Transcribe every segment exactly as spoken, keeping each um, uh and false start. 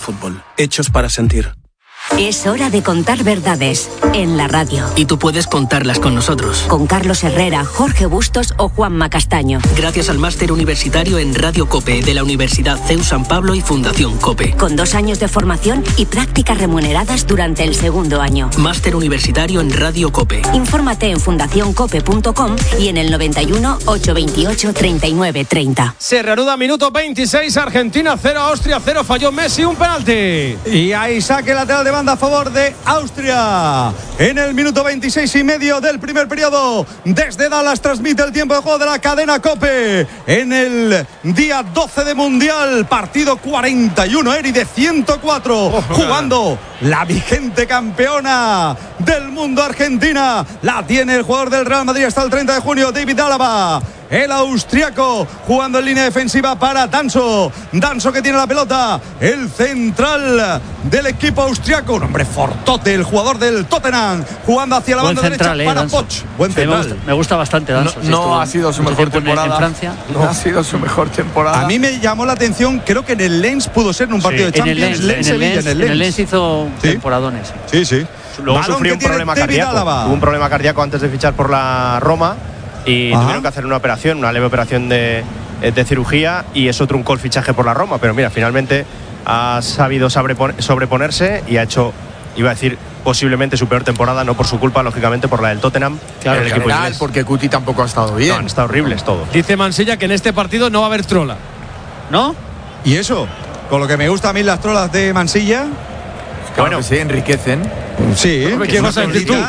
fútbol, hechos para sentir. Es hora de contar verdades en la radio. Y tú puedes contarlas con nosotros. Con Carlos Herrera, Jorge Bustos o Juanma Castaño. Gracias al máster universitario en Radio COPE de la Universidad C E U San Pablo y Fundación COPE. Con dos años de formación y prácticas remuneradas durante el segundo año. Máster universitario en Radio COPE. Infórmate en fundación cope punto com y en el noventa y uno, ochocientos veintiocho, treinta y nueve, treinta. Se reanuda minuto veintiséis, Argentina cero, Austria cero, falló Messi un penalti. Y ahí saque lateral de banda a favor de Austria. En el minuto veintiséis y medio del primer periodo, desde Dallas transmite el tiempo de juego de la cadena COPE. En el día doce de Mundial, partido cuarenta y uno, Eri, de ciento cuatro, oh, jugando la vigente campeona del mundo Argentina. La tiene el jugador del Real Madrid hasta el treinta de junio, David Alaba. El austriaco jugando en línea defensiva para Danso. Danso que tiene la pelota. El central del equipo austriaco. Un hombre fortote, el jugador del Tottenham. Jugando hacia la Buen banda central, derecha eh, para Danso. Poch. Buen sí, central. Me gusta, me gusta bastante Danso. No, sí, no ha sido su mejor temporada. En Francia. No ha sido su mejor temporada. A mí me llamó la atención, creo que en el Lens pudo ser en un partido sí, de Champions. En el Lens, Lens, en el Sevilla, Lens, en el en el Lens. Lens hizo ¿Sí? temporadones. Sí, sí. Luego Balón sufrió que un tiene problema David cardíaco. Alaba. Tuvo un problema cardíaco antes de fichar por la Roma y Ajá. tuvieron que hacer una operación, una leve operación de, de cirugía, y eso truncó el fichaje por la Roma. Pero mira, finalmente ha sabido sobreponerse y ha hecho, iba a decir, posiblemente su peor temporada, no por su culpa, lógicamente, por la del Tottenham. Claro, en el equipo inglés. porque Cuti tampoco ha estado bien. No, han estado horribles todos. Dice Mansilla que en este partido no va a haber trola. ¿No? ¿Y eso? Con lo que me gusta a mí las trolas de Mansilla. Claro, bueno, que sí, enriquecen. Sí. ¿Qué vas a decir tú?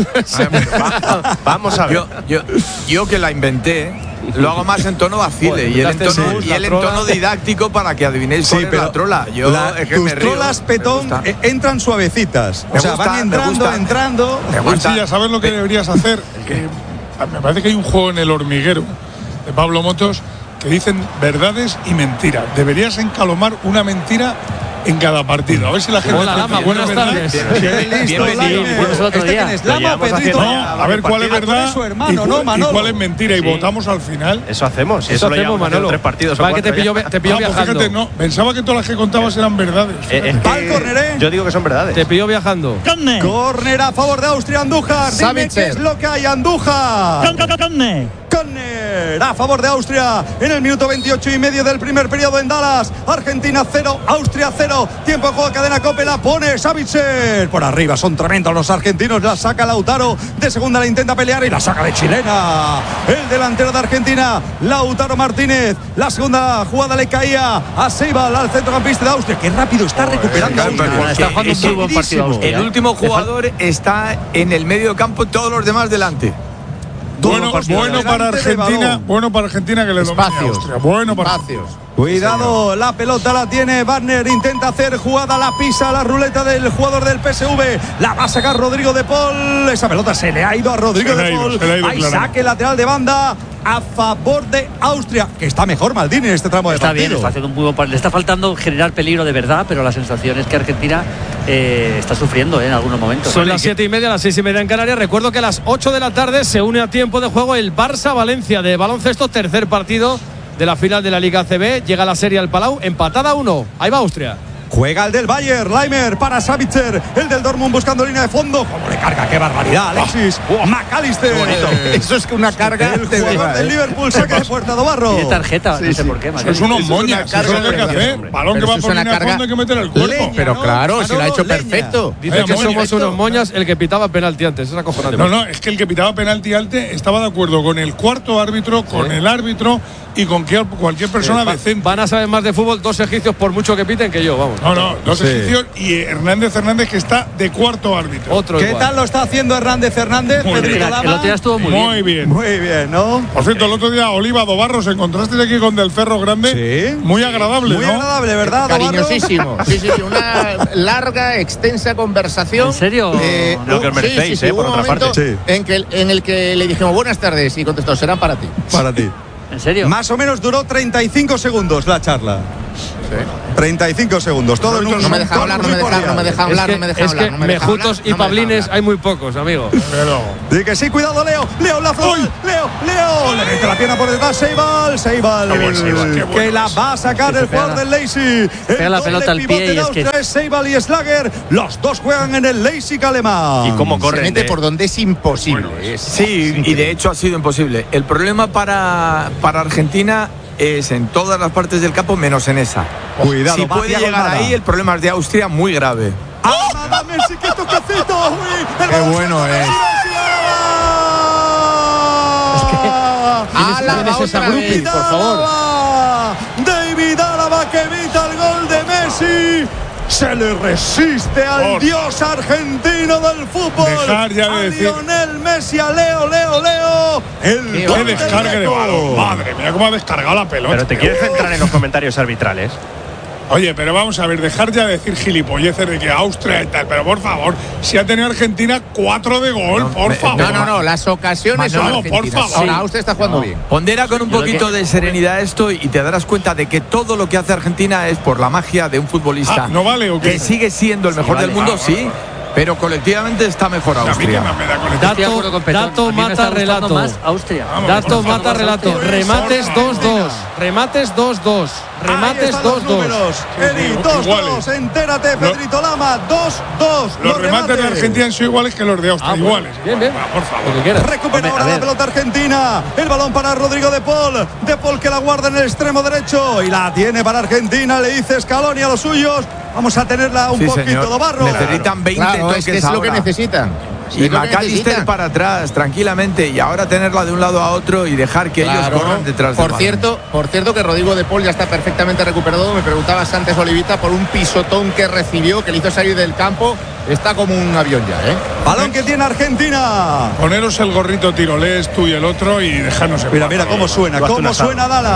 Vamos a ver. Yo, yo, yo que la inventé, lo hago más en tono vacile Joder, y él en inventaste tono, sí, y la él en trola. tono didáctico para que adivinéis Sí, cuál es pero la trola. Yo la- es que tus me río. trolas, Me Petón, gusta. eh, entran suavecitas. Me o sea, gusta, van me entrando, gusta. entrando. Me gusta. Mansilla, ¿sabes lo que deberías hacer? Eh, me parece que hay un juego en El Hormiguero de Pablo Motos que dicen verdades y mentiras. Deberías encalomar una mentira en cada partido. A ver si la gente... Hola, Lama, buenas tardes. Qué listo, Bienvenido. Laime. Fuimos el otro ¿Este día. quién es? Lo ¿Lama o llevamos Pedrito? haciendo No, a ver cuál es Ah, tú verdad eres su hermano, y, ¿no, cu- y Manolo? cuál es mentira, y Sí. votamos al final. Eso hacemos. Y Eso eso lo hacemos, llevamos haciendo Manolo. tres partidos. o Vale, que te cuatro pillo, ya. te pillo Ah, pues viajando. fíjate, no, pensaba que todas las que contabas eran verdades. Eh, es Va el que córner, ¿eh? yo digo que son verdades. Te pillo viajando. Córner a favor de Austria, Andújar. Dime Savitzer. qué es lo que hay, Andújar. Córner a favor de Austria en el minuto veintiocho y medio del primer periodo en Dallas. Argentina cero, Austria cero. Tiempo de juego, cadena COPE, la pone Savitzer. Por arriba son tremendos los argentinos. La saca Lautaro. De segunda la intenta pelear y la saca de chilena. El delantero de Argentina, Lautaro Martínez. La segunda jugada le caía a Seibal, al centrocampista de Austria. Qué rápido está recuperando claro, Austria. porque Está jugando un muy buen partido Austria. El último jugador está en el medio de campo, todos los demás delante. Bueno, partidos bueno delante para de Argentina, balón. bueno para Argentina que le domine a Espacios. Austria. Bueno para Espacios. Cuidado, la pelota la tiene Wagner, intenta hacer jugada, la pisa la ruleta del jugador del P S V, la va a sacar Rodrigo de Paul, esa pelota se le ha ido a Rodrigo Se le de ha ido, Paul, se le ha ido hay claramente. saque lateral de banda a favor de Austria, que está mejor Maldini en este tramo de Está partido. bien, está haciendo un muy buen partido. Le está faltando generar peligro de verdad, pero la sensación es que Argentina eh, está sufriendo eh, en algunos momentos. Son las siete y media, las seis y media en Canarias. Recuerdo que a las ocho de la tarde se une a tiempo de juego el Barça-Valencia de baloncesto, tercer partido de la final de la Liga A C B. Llega la serie al Palau, empatada a uno. Ahí va Austria. Juega el del Bayern, Leimer para Savitzer, el del Dortmund buscando línea de fondo. ¿Cómo le carga? ¡Qué barbaridad! Alexis McAllister. Eh, Eso es que una carga. El de jugador verdad, del ¿eh? Liverpool, saque de puerta, Dobarro. Tiene tarjeta, no sé por qué. Eso es unos Eso es moñas, una eso es carga lo que hay que de- hacer. Balón que Pero va eso por es una línea de carga- fondo, hay que meter el cuerpo. Leña, Pero ¿no? claro, si lo ha Manolo, hecho leña. perfecto. Dice Vaya que moña. somos unos moñas el que pitaba penalti antes. Es acojonante. No, no, es que el que pitaba penalti alte estaba de acuerdo con el cuarto árbitro, con el árbitro y con que- cualquier persona Va- decente. Van a saber más de fútbol dos egipcios por mucho que piten que yo, vamos. No, no, dos Sí. egipcios y Hernández Hernández que está de cuarto árbitro. Otro ¿Qué igual. tal lo está haciendo Hernández Hernández? Muy Pedrito bien. Lama. El otro día estuvo muy, Muy bien. bien. Muy bien, ¿no? Por cierto, el otro día Oliva Dobarros, encontraste aquí con Del Ferro Grande. Sí. Muy agradable, Muy ¿no? agradable, ¿verdad, Dobarro? Cariñosísimo. Sí, sí, sí, una larga, extensa conversación. ¿En serio? Eh, Lo que os sí, merecéis, sí, sí, eh, hubo por un otra momento parte. Sí. En, que, en el que le dijimos buenas tardes y contestó, serán para ti. Para ti. ¿En serio? Más o menos duró treinta y cinco segundos la charla. treinta y cinco segundos, todo en un No me deja hablar, no me deja hablar, no me deja hablar, no me deja hablar. Es que mejutos y pablines hay muy pocos, amigo. Di que sí, cuidado, Leo. Leo, la flor. Leo, Leo. Le mete la pierna por detrás, Seibal. Seibal. Que la va a sacar el jugador del Leipzig. Pega la pelota al pie y es que es Seibal y Schlager. Los dos juegan en el Leipzig alemán. Y cómo corre. Se mete por donde es imposible. Sí, y de hecho ha sido imposible. El problema para, para Argentina es en todas las partes del campo menos en esa. Cuidado, si puede llegar ahí, el problema es de Austria muy grave. ¡Ah, Messi, qué toquecito! ¡Qué bueno es! Álava otra vez, por favor. David Álava que evita el gol de Messi. Se le resiste al Por dios argentino del fútbol. Dejar ya de a decir- Lionel Messi, a Leo, Leo, Leo. El ¡Qué gol del descargue de Greco. balón! Madre mía, cómo ha descargado la pelota. Pero te quieres centrar en los comentarios arbitrales. Oye, pero vamos a ver, dejar ya de decir gilipolleces de que Austria y tal, pero por favor, si ha tenido Argentina cuatro de gol, por me- favor. No, no, no, las ocasiones son No, por argentinas. favor. Ahora Austria está jugando bien. Pondera con un Yo lo poquito que- de serenidad esto y te darás cuenta de que todo lo que hace Argentina es por la magia de un futbolista Ah, ¿no vale o qué? que sigue siendo el mejor vale. del mundo, Ah, sí, vale. pero colectivamente está mejor A mí que Austria. me da con el- Estoy de acuerdo Dato, con Petón. dato A mí me mata está gustando relato. más Austria. Vamos, Dato por favor, mata relato. Austria. Remates dos dos. Remates dos dos. Ahí Remates están los dos dos. números. Sí, Edi, sí, dos dos. iguales. Entérate, Pedrito Lama. dos dos. Los remates de Argentina son iguales que los de Austria, Ah, bueno. iguales. Bien, bien. Va, por favor. Lo que quieras. Recupera Hombre, ahora a la ver. pelota argentina. El balón para Rodrigo de Paul. De Paul que la guarda en el extremo derecho. Y la tiene para Argentina. Le dice Scaloni a los suyos. Vamos a tenerla un Sí, poquito señor. de barro. Necesitan veinte Claro, toques es que es lo que ahora. necesitan. Y Es lo que McAllister necesitan. para atrás, tranquilamente, y ahora tenerla de un lado a otro y dejar que Claro. ellos corran detrás por del cierto, por cierto que Rodrigo de Paul ya está perfectamente recuperado. Me preguntabas antes, Olivita, por un pisotón que recibió, que le hizo salir del campo. Está como un avión ya, ¿eh? Balón que tiene Argentina. Poneros el gorrito tirolés, tú y el otro, y dejarnos en Mira, paz. mira cómo suena, Tú hazte un cómo asado. suena Dallas.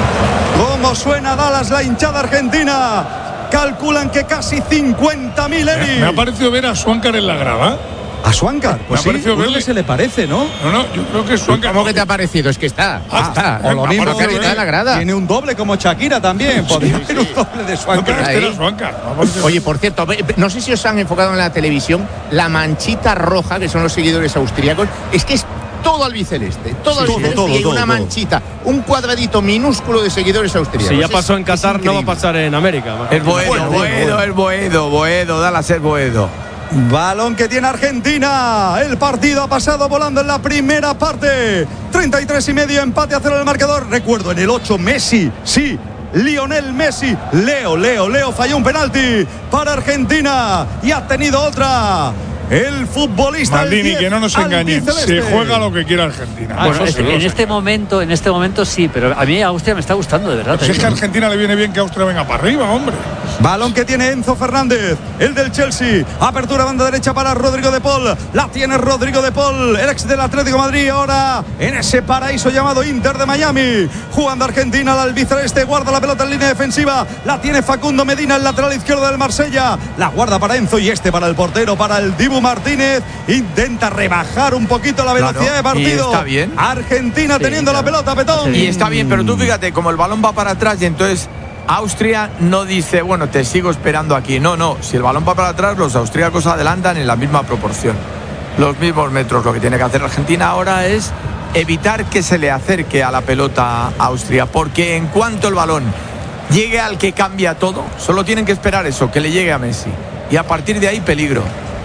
Cómo suena Dallas, la hinchada argentina. Calculan que casi cincuenta mil, Me, Eri. me ha parecido ver a Swankar en la grada. A Swankar, pues Me ha sí, parecido uno verle. que se le parece, ¿no? No, no, yo creo que Swankar. ¿Cómo que te ha parecido? Es que está. Ah, está. o lo Me ha mismo parecido que está en la grada. Tiene un doble como Shakira también. Podría haber un doble de No, pero Swankar. este Ahí. era Swankar. Me ha parecido- Oye, por cierto, ve- ve- no sé si os han enfocado en la televisión la manchita roja que son los seguidores austríacos. Es que es todo albiceleste, todo Sí, albiceleste todo, y hay todo, una todo. manchita, un cuadradito minúsculo de seguidores austríacos. Si ya Es- pasó en es Qatar, no va a increíble. pasar en América. Es Boedo, Bueno, Boedo, bueno, bueno. es Boedo, Boedo, Dallas es Boedo. Balón que tiene Argentina. El partido ha pasado volando en la primera parte. treinta y tres y medio, empate a cero en el marcador. Recuerdo, en el ocho, Messi. Sí, Lionel Messi. Leo, Leo, Leo falló un penalti para Argentina. Y ha tenido otra. El futbolista. el Maldini, diez, que no nos engañen. Se albiceleste. juega lo que quiera Argentina. Ah, Bueno, eso es- sí, en lo sé. este momento, en este momento sí, pero a mí Austria me está gustando, de verdad. Pues te es que a digo. Argentina le viene bien que Austria venga para arriba, hombre. Balón que tiene Enzo Fernández, el del Chelsea. Apertura banda derecha para Rodrigo de Paul. La tiene Rodrigo de Paul, el ex del Atlético de Madrid. Ahora en ese paraíso llamado Inter de Miami. Jugando Argentina, al albiceleste. Guarda la pelota en línea defensiva. La tiene Facundo Medina, el lateral izquierdo del Marsella. La guarda para Enzo y este para el portero, para el Dibu Martínez. Intenta rebajar un poquito la velocidad Claro, de partido. y está bien. Argentina Sí, teniendo claro. la pelota, Petón. Y está bien, pero tú fíjate, como el balón va para atrás y entonces Austria no dice, bueno, te sigo esperando aquí. No, no, si el balón va para atrás, los austríacos adelantan en la misma proporción. Los mismos metros. Lo que tiene que hacer Argentina ahora es evitar que se le acerque a la pelota a Austria, porque en cuanto el balón llegue al que cambia todo, solo tienen que esperar eso, que le llegue a Messi. Y a partir de ahí, peligro.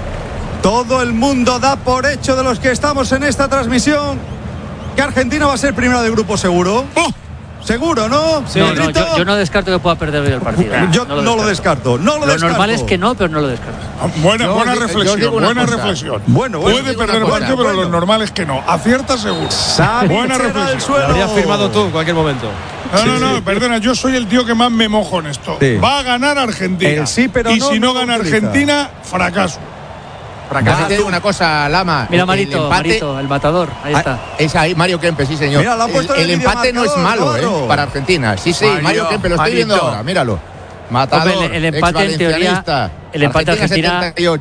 Todo el mundo da por hecho, de los que estamos en esta transmisión, que Argentina va a ser primera de grupo seguro. Seguro, ¿no? Sí. No, no, Pedrito? yo, yo no descarto que pueda perder hoy el partido. ¿eh? Yo no lo descarto. No lo, Lo descarto. normal es que no, pero no lo descarto. Ah, Buena, Yo buena os digo- yo os reflexión, digo una buena cosa. reflexión. Bueno, bueno, Puede digo una perder el cosa, partido, pero bueno. lo normal es que no. Acierta seguro. Xavi Buena será el reflexión. suelo. Lo habrías firmado tú en cualquier momento. No, no, no, perdona, yo soy el tío que más me mojo en esto. Sí. Va a ganar Argentina. El sí, pero y no, si no no gana utiliza. Argentina, fracaso. También te digo una cosa, Lama. Mira, el- Marito, el empate, Marito, el matador. Ahí Ah, está. Es ahí, Mario Kempe, sí, señor. Mira, lo han puesto el en el el empate no es videomarcador, malo, Navarro. ¿eh? Para Argentina. Sí, sí, Mario, Mario Kempe, lo estoy viendo Marito. ahora, míralo. Matador, Hombre, el- el empate, en teoría, exvalencianista, el empate Argentina- setenta y ocho.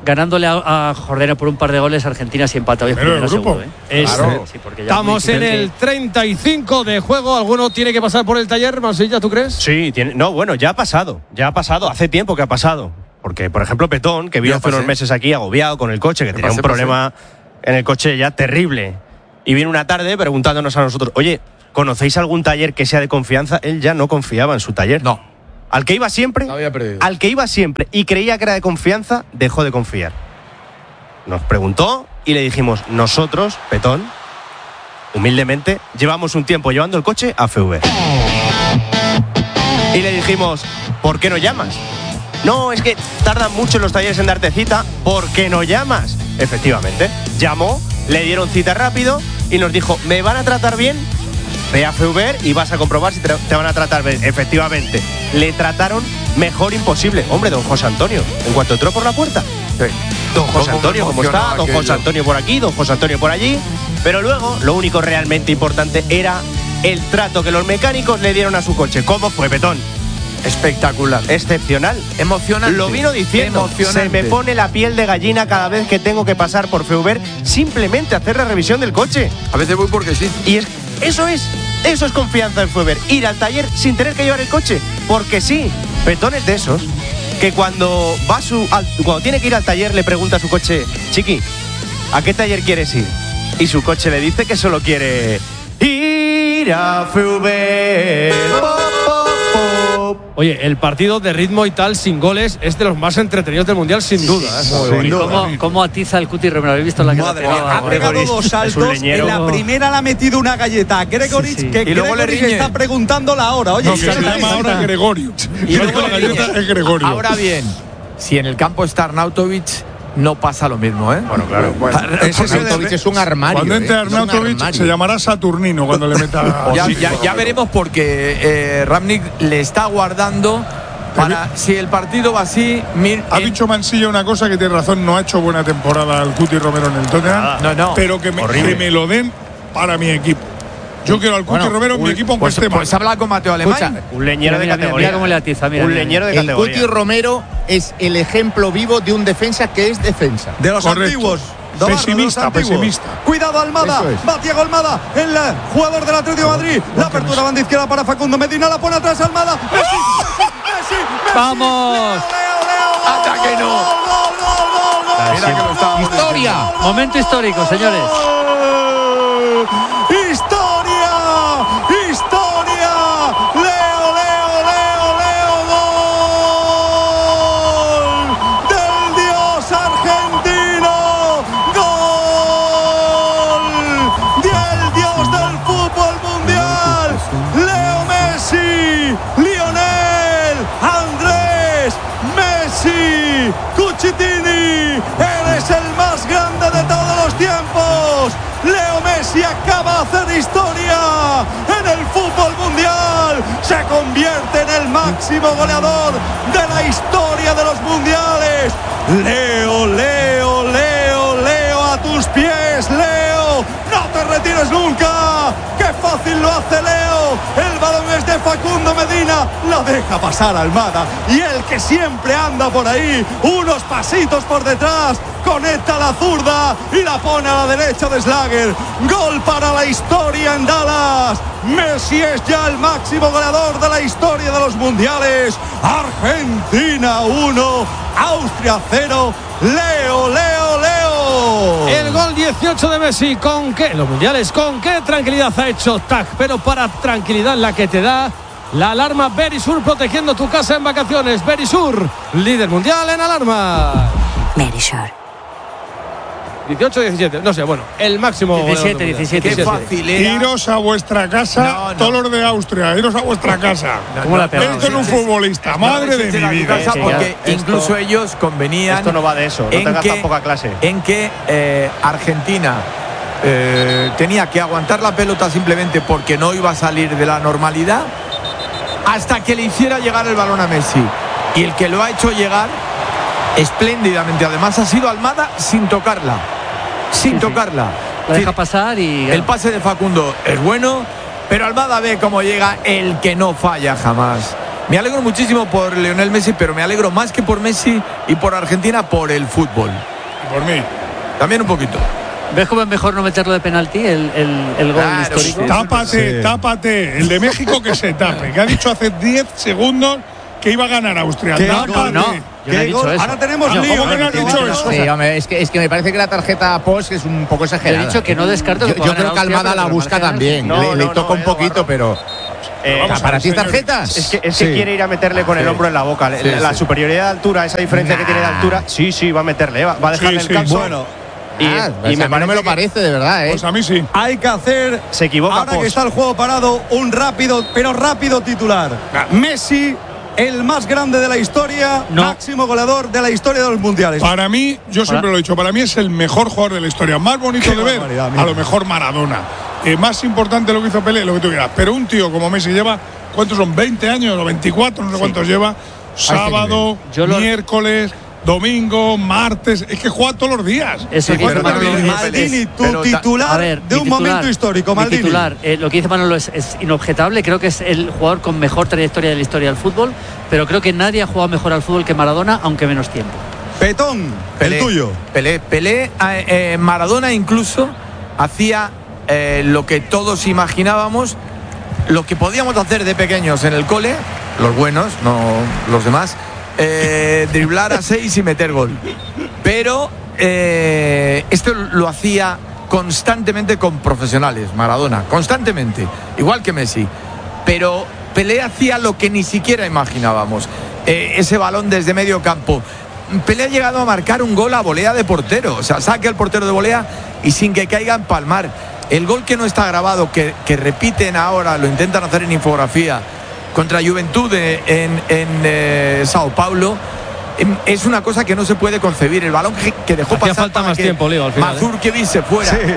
ganándole a, a Jordania por un par de goles, Argentina si empata hoy es primero seguro, ¿eh? Es, claro. Sí, porque ya estamos en el treinta y cinco de juego. ¿Alguno tiene que pasar por el taller, Mansilla, tú crees? Sí, tiene, no, bueno, ya ha pasado. Ya ha pasado, hace tiempo que ha pasado. Porque, por ejemplo, Petón, que vino hace unos meses aquí agobiado con el coche, que tenía pasé, un problema pasé. en el coche ya terrible. Y vino una tarde preguntándonos a nosotros, oye, ¿conocéis algún taller que sea de confianza? Él ya no confiaba en su taller. No. Al que iba siempre, al que iba siempre y creía que era de confianza, dejó de confiar. Nos preguntó y le dijimos, nosotros, Petón, humildemente, llevamos un tiempo llevando el coche a F V. Y le dijimos, ¿por qué no llamas? No, es que tardan mucho en los talleres en darte cita. ¿Por qué no llamas? Efectivamente, llamó, le dieron cita rápido y nos dijo, ¿me van a tratar bien? Ve a F V y vas a comprobar si te, te van a tratar bien. Efectivamente, le trataron mejor imposible. Hombre, don José Antonio, en cuanto entró por la puerta. Sí. Don José Antonio, ¿cómo está? Don José Antonio por aquí, don José Antonio por allí. Pero luego, lo único realmente importante era el trato que los mecánicos le dieron a su coche. ¿Cómo fue, Petón? Espectacular. Excepcional. Emocionante. Lo vino diciendo. Emocionante. Se me pone la piel de gallina cada vez que tengo que pasar por F V simplemente a hacer la revisión del coche. A veces voy porque sí. Y es, eso es, eso es confianza en F V. Ir al taller sin tener que llevar el coche. Porque sí, Petón es de esos que cuando va su, al, cuando tiene que ir al taller le pregunta a su coche, Chiqui, ¿a qué taller quieres ir? Y su coche le dice que solo quiere ir a F V. Oye, el partido de ritmo y tal, sin goles, es de los más entretenidos del Mundial, sin duda. ¿eh? Sin duda. ¿Cómo, ¿Cómo atiza el Cuti Romero? ¿Habéis visto la Madre mía, ha pegado dos saltos. En la primera le ha metido una galleta a Gregoric, sí, sí. que y luego Gregoric le está preguntando la hora. Oye, no, que se llama ahora Gregorio. Y luego la galleta es Gregorio. Ahora bien, si en el campo está Arnautovic, no pasa lo mismo, ¿eh? Bueno, claro. Bueno, Arnautovic es un armario. Cuando entre Arnautovic ¿eh? se llamará Saturnino cuando le meta. ya, ya, ya veremos porque eh, Rangnick le está guardando para si el partido va así. Mir, ha dicho Mansilla una cosa que tiene razón, no ha hecho buena temporada el Cuti Romero en el Tottenham. No, no. Pero que me, que me lo den para mi equipo. Yo quiero al Cuti bueno, Romero en mi equipo aunque pues, esté mal. Pues habla con Mateo Alemán. Escucha, un leñero mira, de mira, categoría. Mira cómo le atiza, mira, un mira, leñero de el categoría. El Cuti Romero es el ejemplo vivo de un defensa que es defensa. De los Correcto. antiguos. Pesimista, pesimista. Cuidado Almada, es. va Thiago Almada, el jugador del Atlético de Madrid. La apertura banda izquierda para Facundo Medina, la pone atrás Almada. Messi, Messi, Messi, Messi. ¡Vamos! Leo, Leo, Leo, ¡Hasta que no! Gol, gol, gol, gol, gol. Mira que lo estábamos ¡Historia! diciendo. Momento histórico, señores. ¡Historia! ¡Historia! Leo, Leo, Leo, Leo, gol del dios argentino, gol del dios del fútbol mundial, Leo Messi, Lionel Andrés Messi Cucitini, eres el más grande de todos los tiempos. Leo Messi acaba de hacer historia en el fútbol mundial. Se convierte en el máximo goleador de la historia de los mundiales. Leo, Leo, Leo, Leo, a tus pies, Leo. No te retires nunca. ¡Qué fácil lo hace Leo! El balón es de Facundo Medina. Lo deja pasar Almada. Y el que siempre anda por ahí, unos pasitos por detrás, conecta la zurda y la pone a la derecha de Schlager. Gol para la historia en Dallas. Messi es ya el máximo goleador de la historia de los mundiales. Argentina uno, Austria cero. Leo, Leo, Leo. El gol dieciocho de Messi. ¿Con qué? Los mundiales, ¿con qué tranquilidad ha hecho Tac? Pero para tranquilidad la que te da la alarma Verisur, protegiendo tu casa en vacaciones. Verisur, líder mundial en alarma. Verisur. dieciocho diecisiete, no sé, bueno, el máximo. diecisiete diecisiete. Qué fácil era. Iros a vuestra casa, no, no. todos los de Austria, iros a vuestra casa. No, ¿Cómo no, la pegamos? Esto es un futbolista, madre de mi vida. Casa porque Esto- incluso ellos convenían. Esto no va de eso, no en tengas que- tan poca clase. En que eh, Argentina eh, tenía que aguantar la pelota simplemente porque no iba a salir de la normalidad hasta que le hiciera llegar el balón a Messi. Y el que lo ha hecho llegar espléndidamente, además, ha sido Almada sin tocarla. Sin Sí, sí. tocarla. La Sí, deja pasar y. el pase de Facundo es bueno, pero Almada ve cómo llega el que no falla jamás. Me alegro muchísimo por Lionel Messi, pero me alegro más que por Messi y por Argentina por el fútbol. Y por mí. También un poquito. ¿Ves cómo es mejor no meterlo de penalti, el, el, el gol Claro, histórico? sí. Tápate, Sí. tápate. El de México que se tape, que ha dicho hace diez segundos que iba a ganar Austria. ¿Qué Tápate. gol? No, yo no he ¿Qué dicho gol? eso. Ahora tenemos Ah, lío. ¿cómo que no has ¿eh? dicho eso? Sí, hombre, es que, es que me parece que la tarjeta post es un poco Yo exagerada. he dicho que no descarto que Yo, pueda yo creo ganar que Austria, Almada pero la que busca margen- también. No, le, le no, toca no, un eh, poquito, Navarro. pero. Eh, Vamos a ¿Para ver, ti señores. tarjetas? Es que, es que Sí. quiere ir a meterle con el Sí. hombro en la boca. Sí, la sí. superioridad de altura, esa diferencia que tiene de altura, sí, sí, va a meterle. Va, va a dejarle Sí, el sí. campo. Bueno, y, Ah, y pues me a mí no me lo que parece, de verdad, ¿eh? Pues a mí sí. hay que hacer, Se equivoca ahora Pos. que está el juego parado, un rápido, pero rápido titular. Messi, el más grande de la historia, No. máximo goleador de la historia de los mundiales. Para mí, yo siempre lo he dicho, para mí es el mejor jugador de la historia. Más bonito Qué de ver, barbaridad, mira. a lo mejor Maradona. Eh, más importante lo que hizo Pelé, lo que tú quieras. Pero un tío como Messi lleva, ¿cuántos son? ¿veinte años o veinticuatro? No sé cuántos lleva. Sábado, Yo lo- miércoles, domingo, martes. Es que juega todos los días. Eso Y que juega dice todos los Manolo días. Maldini, tu Pero ta- titular A ver, de mi un titular, momento histórico, mi Maldini. titular, eh, lo que dice Manolo es, es inobjetable. Creo que es el jugador con mejor trayectoria de la historia del fútbol, pero creo que nadie ha jugado mejor al fútbol que Maradona, aunque menos tiempo. Petón, Pelé, el tuyo. Pelé, Pelé eh, eh, Maradona incluso hacía eh, lo que todos imaginábamos, lo que podíamos hacer de pequeños en el cole, los buenos, no los demás, eh, driblar a seis y meter gol. Pero eh, esto lo hacía constantemente con profesionales, Maradona, constantemente, igual que Messi. Pero Pelé hacía lo que ni siquiera imaginábamos, eh, ese balón desde medio campo. Pelé ha llegado a marcar un gol a volea de portero, o sea, saque al portero de volea y sin que caiga en palmar. El gol que no está grabado, que, que repiten ahora, lo intentan hacer en infografía, contra Juventud de- en, en eh, Sao Paulo, em, es una cosa que no se puede concebir. El balón que, que dejó Hacía pasar falta para más que tiempo, Leo, al final, Mazurkiewicz se fuera. Sí.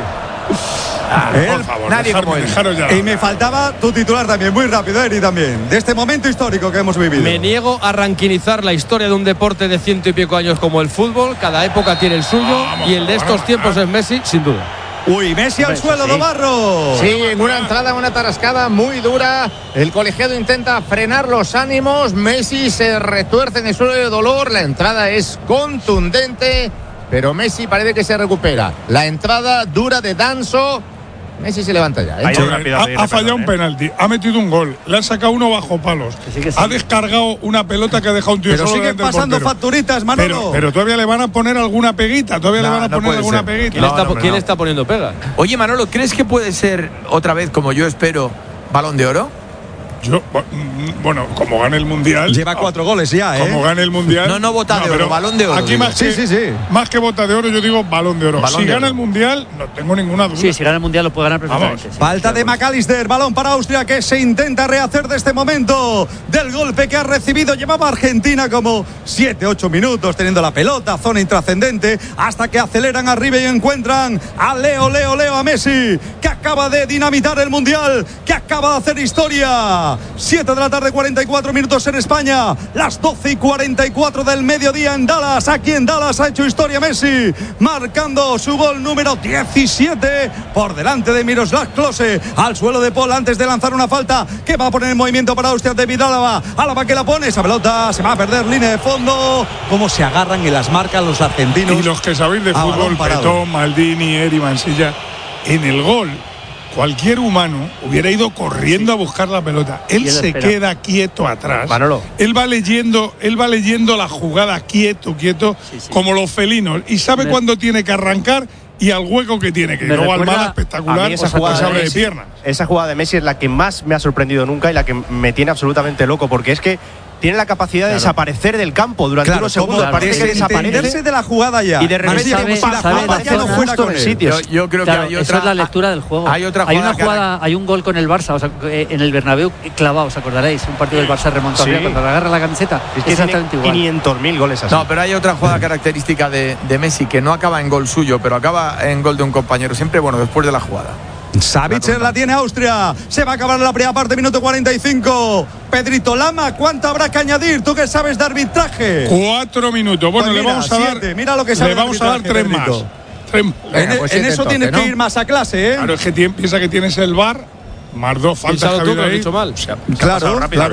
Ah, Él- Por favor, nadie dejarme- como él. dejaros ya. Y me faltaba tu titular también, muy rápido, Eri, también, de este momento histórico que hemos vivido. Me niego a ranquinizar la historia de un deporte de ciento y pico años como el fútbol. Cada época tiene el suyo Vamos, y el de estos vamos, tiempos vamos. es Messi, sin duda. Uy, Messi al Eso suelo, sí. Domarro. Sí, en una entrada, una tarascada muy dura. El colegiado intenta frenar los ánimos. Messi se retuerce en el suelo de dolor. La entrada es contundente, pero Messi parece que se recupera. La entrada dura de Danso. Messi se levanta ya, ¿eh? Ahí Sí, rápido a ha, pedirle ha fallado perdón, un penalti, ha metido un gol, le ha sacado uno bajo palos, Que sí, que sí. ha descargado una pelota que ha dejado un tío Pero solo siguen delante del pasando portero. facturitas, Manolo. Pero, pero todavía le van a poner alguna peguita, todavía No, le van a no poner puede alguna ser. peguita. ¿Quién, No, está, no, hombre, quién no. está poniendo pega? Oye, Manolo, ¿crees que puede ser otra vez, como yo espero, Balón de Oro? Yo, mm, bueno, como gane el mundial. Lleva cuatro goles ya, ¿eh? Como gane el mundial. No, no bota de oro, pero Balón de Oro, Aquí digo. más Sí, que, sí, sí. más que bota de oro, yo digo balón de oro. Balón si de gana oro. el mundial, no tengo ninguna duda. Sí, si gana el Mundial lo puede ganar perfectamente. Vamos. sí. Falta de McAllister, balón para Austria que se intenta rehacer de este momento del golpe que ha recibido. Llevaba Argentina como siete ocho minutos teniendo la pelota, zona intrascendente, hasta que aceleran arriba y encuentran a Leo, Leo, Leo, a Messi, que acaba de dinamitar el Mundial, que acaba de hacer historia. siete de la tarde, cuarenta y cuatro minutos en España, las doce y cuarenta y cuatro del mediodía en Dallas. Aquí en Dallas ha hecho historia Messi, marcando su gol número diecisiete por delante de Miroslav Klose, al suelo de Paul antes de lanzar una falta que va a poner en movimiento para Austria de Álava. Álava que la pone, esa pelota se va a perder, línea de fondo. Cómo se agarran y las marcan los argentinos. Y los que sabéis de a balón fútbol, parado. Petón, Maldini, Eri, Mansilla, en el gol, cualquier humano hubiera ido corriendo a buscar la pelota. Él Y él se espera. queda quieto atrás. Manolo. Él va leyendo, él va leyendo la jugada quieto, quieto, Sí, sí. como los felinos. Y sabe Me- cuándo tiene que arrancar y al hueco que tiene que ir. Me Luego recuerda- Almada A espectacular, mí esa pues, jugada se de abre de Messi, piernas. esa jugada de Messi es la que más me ha sorprendido nunca y la que me tiene absolutamente loco, porque es que tiene la capacidad de desaparecer del campo durante Claro, unos segundos, como parece que desentenderse desaparece de la jugada ya. y de repente sabe- como si la sabe jugada ya no hacer fuera justo con en él. sitio. Yo, yo creo Claro, que hay esa otra. es la lectura del juego. Hay otra hay jugada una que jugada, hay un gol con el Barça, o sea, eh, en el Bernabéu clavado, os acordaréis, un partido del Barça remontado Sí. cuando le agarra la camiseta, Es que exactamente tiene igual. quinientos mil goles así. No, pero hay otra jugada característica de, de Messi que no acaba en gol suyo, pero acaba en gol de un compañero. Siempre, bueno, después de la jugada. Savitzer la tiene Austria. Se va a acabar la primera parte, minuto cuarenta y cinco. Pedrito Lama, ¿cuánto habrá que añadir? ¿Tú que sabes de arbitraje? Cuatro minutos. Bueno, Pues le mira, vamos a siete. dar. Mira lo que sabe le vamos de a dar arbitraje, tres más. Pedrito. Tres- En, pues en siete eso tienes entonces, que ¿no? ir más a clase, ¿eh? Claro, es que tien- piensa que tienes el V A R, más dos faltas Pensado que ha tú habido que lo has ahí. dicho mal. O sea, Claro, rápido. claro.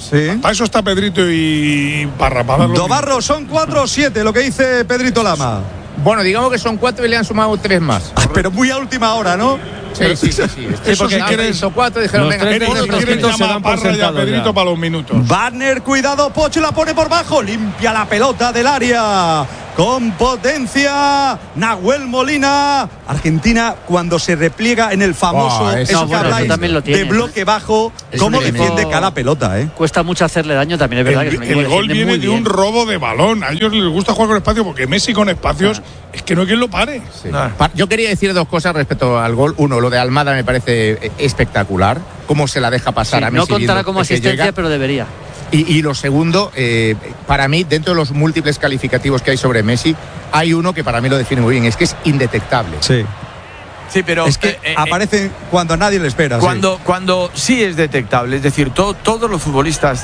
Sí. Para eso está Pedrito y Parra. Dobarro, son cuatro o siete, lo que dice Pedrito Lama. Bueno, digamos que son cuatro y le han sumado tres más. Ah, pero muy a última hora, ¿no? Sí, sí, sí. sí. Eso si quieres. O cuatro, dijeron, Los venga, tres todos quieren llamar a Parra y a Pedrito ya. para los minutos. Banner, cuidado, Pocho la pone por bajo, limpia la pelota del área. Con potencia, Nahuel Molina. Argentina, cuando se repliega en el famoso, Oh, eso no, que bueno, habláis, eso también lo tiene. de bloque bajo, Es cómo un defiende elemento- cada pelota, ¿eh? Cuesta mucho hacerle daño, también es verdad El, que es un equipo el que gol defiende viene muy de bien. un robo de balón. A ellos les gusta jugar con espacio porque Messi con espacios es que no hay quien lo pare. Sí. Pa- Yo quería decir dos cosas respecto al gol. Uno, lo de Almada me parece eh, espectacular. Cómo se la deja pasar Sí, a Messi. no contará viendo como que asistencia, llega. pero debería. Y, y lo segundo, eh, para mí, dentro de los múltiples calificativos que hay sobre Messi, hay uno que para mí lo define muy bien, es que es indetectable. Sí. Sí, pero Es que eh, eh, aparece cuando nadie le espera. sí. Cuando, cuando sí es detectable, es decir, to- todos los futbolistas,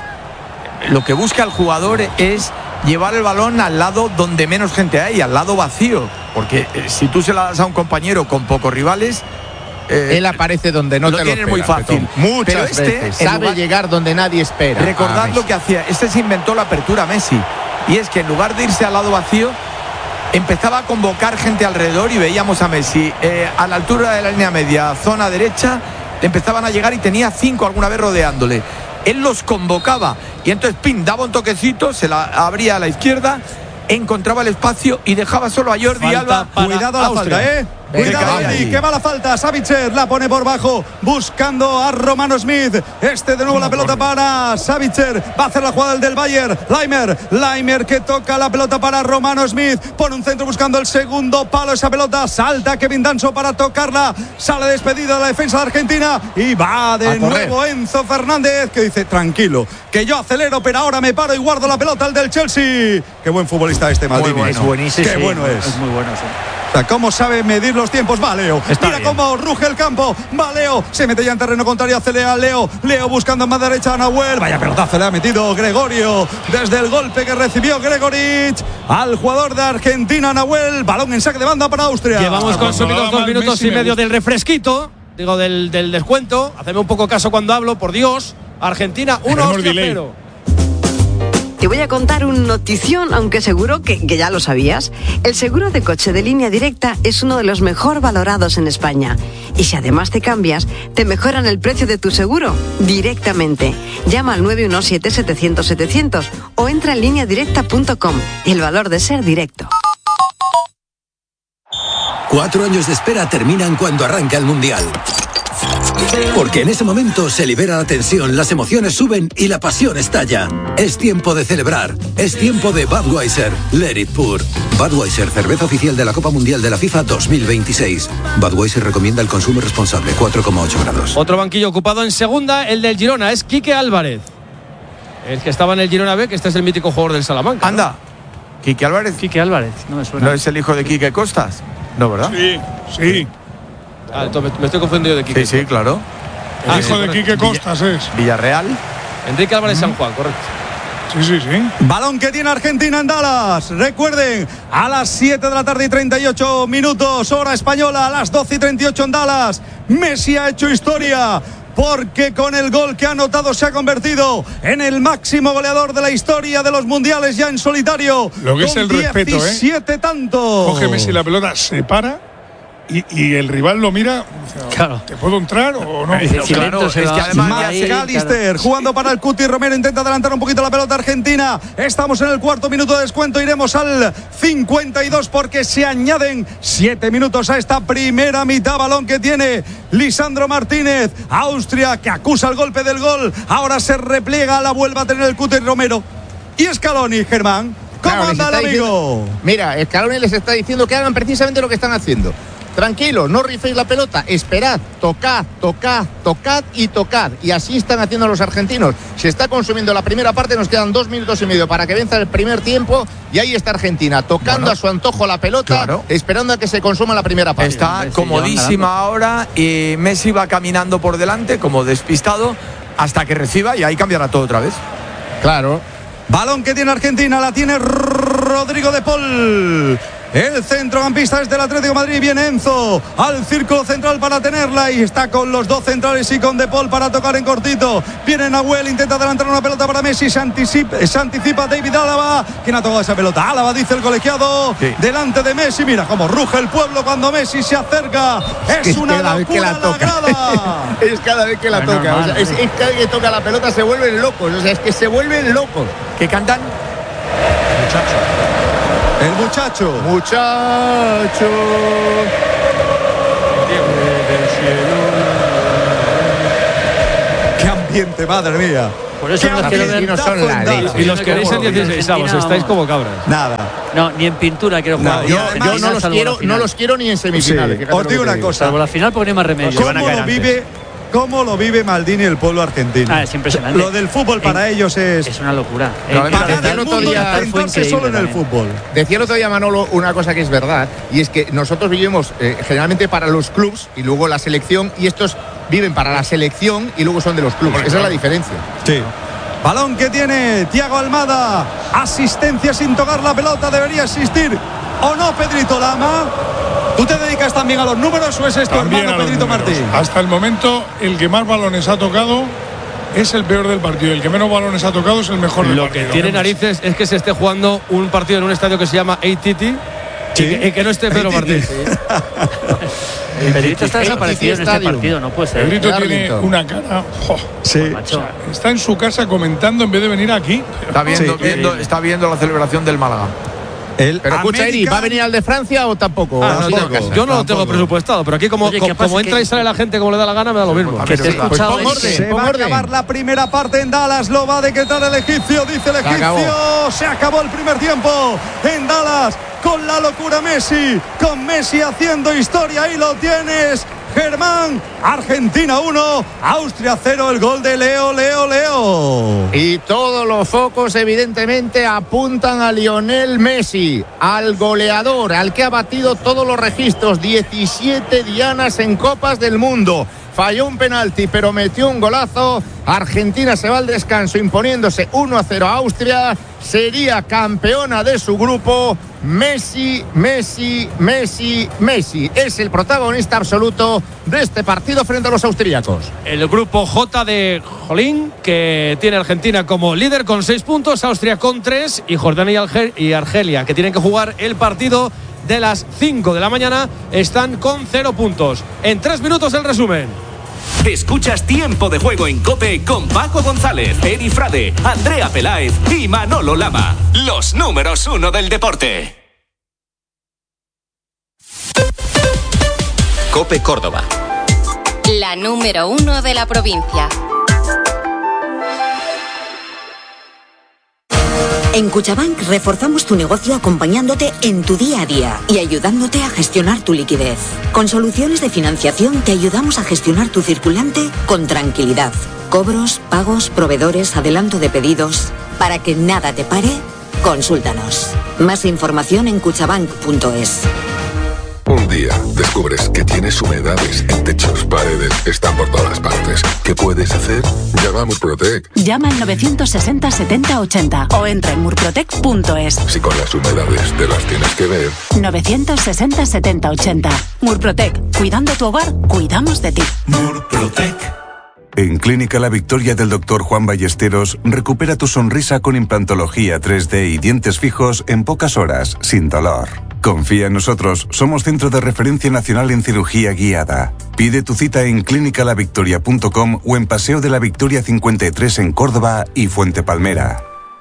lo que busca el jugador es llevar el balón al lado donde menos gente hay, al lado vacío. Porque eh, si tú se la das a un compañero con pocos rivales, eh, Él aparece donde no lo te lo tienes muy esperas, fácil. Petón. Muchas Pero este, veces. en Sabe lugar- llegar donde nadie espera. recordad Ah, lo Messi. que hacía. Este se inventó la apertura Messi. Y es que en lugar de irse al lado vacío, empezaba a convocar gente alrededor y veíamos a Messi eh, a la altura de la línea media, zona derecha, le empezaban a llegar y tenía cinco alguna vez rodeándole. Él los convocaba y entonces Pin daba un toquecito, se la abría a la izquierda, encontraba el espacio y dejaba solo a Jordi Falta Alba. para Cuidado a la Austria. falta, ¿eh? Venga, Cuidado, venga Andy, ahí. que va la falta. Savitzer la pone por bajo, buscando a Romano Smith. Este de nuevo la pelota para Savitzer. Va a hacer la jugada el del Bayern. Laimer, Laimer que toca la pelota para Romano Smith. Pone un centro buscando el segundo palo. Esa pelota salta Kevin Danso para tocarla. Sale despedida la defensa de Argentina y va de A correr. nuevo Enzo Fernández, que dice: tranquilo, que yo acelero, pero ahora me paro y guardo la pelota al del Chelsea. Qué buen futbolista este Maldini. bueno. Es buenísimo. Qué Sí, bueno es. Es muy bueno, sí. O sea, ¿cómo sabe medir los tiempos? Va Leo. Está Mira bien. cómo ruge el campo. Va Leo. Se mete ya en terreno contrario. Acelera Leo. Leo buscando en más derecha a Nahuel. Vaya pelotazo le ha metido Gregorio. Desde el golpe que recibió Gregorich al jugador de Argentina, Nahuel. Balón en saque de banda para Austria. Llevamos Cuando consumidos daba dos mal minutos Messi y me medio gusta. del refresquito, digo del, del descuento. Hacedme un poco caso cuando hablo, por Dios. Argentina uno, Tenemos Austria delay. cero. Te voy a contar un notición, aunque seguro que, que ya lo sabías. El seguro de coche de Línea Directa es uno de los mejor valorados en España. Y si además te cambias, te mejoran el precio de tu seguro directamente. Llama al nueve uno siete, setecientos, setecientos o entra en línea directa punto com. El valor de ser directo. Cuatro años de espera terminan cuando arranca el Mundial. Porque en ese momento se libera la tensión, las emociones suben y la pasión estalla. Es tiempo de celebrar. Es tiempo de Budweiser. Let it pour. Budweiser, cerveza oficial de la Copa Mundial de la FIFA dos mil veintiséis. Budweiser recomienda el consumo responsable. cuatro coma ocho grados. Otro banquillo ocupado en segunda, el del Girona, es Quique Álvarez. El que estaba en el Girona B, que este es el mítico jugador del Salamanca. ¿no? Anda, Quique Álvarez. Quique Álvarez, no me suena. ¿No es el hijo de Quique Costas? No, ¿verdad? Sí, sí. Ah, entonces me, me estoy confundido de Quique. Sí, sí, claro. El Ah, hijo sí, de Quique Costas es. Villarreal. Enrique Álvarez San Juan, correcto. Sí, sí, sí. Balón que tiene Argentina en Dallas. Recuerden, a las siete de la tarde y treinta y ocho minutos, hora española, a las doce y treinta y ocho en Dallas. Messi ha hecho historia, porque con el gol que ha anotado se ha convertido en el máximo goleador de la historia de los mundiales ya en solitario. Lo que es con el respeto, ¿eh? diecisiete tantos. Coge Messi la pelota, se para y, y el rival lo mira. Dice, Claro. ¿te puedo entrar o no? Sí, sí, Claro, lento se es va- que además va ya ahí, se- McAllister claro. jugando para el Cuti Romero, intenta adelantar un poquito la pelota argentina. Estamos en el cuarto minuto de descuento, iremos al cincuenta y dos porque se añaden siete minutos a esta primera mitad. Balón que tiene Lisandro Martínez. Austria que acusa el golpe del gol, ahora se repliega, la vuelve a tener el Cuti Romero. Y Scaloni, Germán, ¿cómo Claro, les anda el está amigo? diciendo- mira, Scaloni les está diciendo que hagan precisamente lo que están haciendo. Tranquilo, no riféis la pelota, esperad, tocad, tocad, tocad y tocad. Y así están haciendo los argentinos. Se está consumiendo la primera parte, nos quedan dos minutos y medio para que venza el primer tiempo. Y ahí está Argentina, tocando Bueno, a su antojo la pelota, claro. esperando a que se consuma la primera parte. Está Messi comodísima llevan ahora y Messi va caminando por delante como despistado hasta que reciba y ahí cambiará todo otra vez. Claro. Balón que tiene Argentina, la tiene Rodrigo de Paul. el centrocampista es del Atlético de Madrid. Viene Enzo al círculo central para tenerla y está con los dos centrales y con De Paul para tocar en cortito. Viene Nahuel, intenta adelantar una pelota para Messi, se anticipa, se anticipa David Álava. ¿Quién ha tocado esa pelota? Álava, dice el colegiado, sí. Delante de Messi. Mira cómo ruge el pueblo cuando Messi se acerca. Es, es una locura la, la grada. Es cada vez que la no toca. normal, o sea, es, es cada vez que toca la pelota se vuelven locos. O sea, es que se vuelven locos. ¿Qué cantan? El muchacho. Muchacho. Qué ambiente, madre mía. Por eso no quiero ver. No son la leche. Y los queréis en dieciséis avos, estáis como cabras. Nada. No, ni en pintura quiero jugar. No, yo, yo no, los quiero, no los quiero ni en semifinales. Sí. Os digo una digo. cosa. Salvo la final porque no hay más remedio. ¿Cómo lo vive? ¿Cómo lo vive Maldini el pueblo argentino? Ah, es impresionante. Lo del fútbol para en, ellos es... Es una locura. No, en, para el mundo y centrarse solo en el fútbol. Decía el otro día Manolo una cosa que es verdad, y es que nosotros vivimos eh, generalmente para los clubs y luego la selección, y estos viven para la selección y luego son de los clubes. Esa es la diferencia. Sí. Balón que tiene Thiago Almada. Asistencia sin tocar la pelota. Debería existir. ¿O no, Pedrito Lama? ¿Tú te dedicas también a los números o es esto, hermano Pedrito Martín? Hasta el momento, el que más balones ha tocado es el peor del partido. El que menos balones ha tocado es el mejor del Lo partido. que tiene narices es que se esté jugando un partido en un estadio que se llama A T T Sí. y, que, y que no esté Pedro Martín. El Pedrito está desaparecido en este Estadio. partido, no puede ser. Pedrito tiene Darlington. una cara. ¡Jo! Sí. Macho. Está en su casa comentando en vez de venir aquí. Está viendo, Sí. viendo, está viendo la celebración del Málaga. El Pero escucha, Eri, América- ¿va a venir al de Francia o tampoco? Ah, no, Sí, tengo- de casa. yo no lo tengo Tampoco. presupuestado, pero aquí como, Oye, como, ¿qué pasa? como entra Que- y sale la gente como le da la gana, me da lo mismo. Pues, Que te he Pues escuchado. pon orden. Se Pon va a orden. acabar la primera parte en Dallas. Lo va a decretar el egipcio, dice el Se acabó. egipcio. Se acabó el primer tiempo en Dallas con la locura Messi. Con Messi haciendo historia. Ahí lo tienes. Germán, Argentina uno, Austria cero, el gol de Leo, Leo, Leo. Y todos los focos evidentemente apuntan a Lionel Messi, al goleador, al que ha batido todos los registros, diecisiete dianas en Copas del Mundo. Falló un penalti, pero metió un golazo. Argentina se va al descanso imponiéndose uno a cero a Austria. Sería campeona de su grupo. Messi, Messi, Messi, Messi. Es el protagonista absoluto de este partido frente a los austríacos. El grupo J de Jolín, que tiene Argentina como líder con seis puntos, Austria con tres y Jordania y, Alger- y Argelia, que tienen que jugar el partido de las cinco de la mañana, están con cero puntos. En tres minutos el resumen. Escuchas Tiempo de Juego en COPE con Paco González, Eri Frade, Andrea Peláez y Manolo Lama. Los números uno del deporte. COPE Córdoba. La número uno de la provincia. En Cuchabank reforzamos tu negocio acompañándote en tu día a día y ayudándote a gestionar tu liquidez. Con soluciones de financiación te ayudamos a gestionar tu circulante con tranquilidad. Cobros, pagos, proveedores, adelanto de pedidos. Para que nada te pare, consúltanos. Más información en cuchabank punto es. Un día descubres que tienes humedades en techos, paredes, están por todas partes. ¿Qué puedes hacer? Llama a Murprotec. Llama al novecientos sesenta setenta ochenta o entra en murprotec punto es. Si con las humedades te las tienes que ver. novecientos sesenta setenta ochenta. Murprotec. Cuidando tu hogar, cuidamos de ti. Murprotec. En Clínica La Victoria del doctor Juan Ballesteros, recupera tu sonrisa con implantología tres D y dientes fijos en pocas horas, sin dolor. Confía en nosotros, somos centro de referencia nacional en cirugía guiada. Pide tu cita en clínica la victoria punto com o en Paseo de la Victoria cincuenta y tres en Córdoba y Fuente Palmera.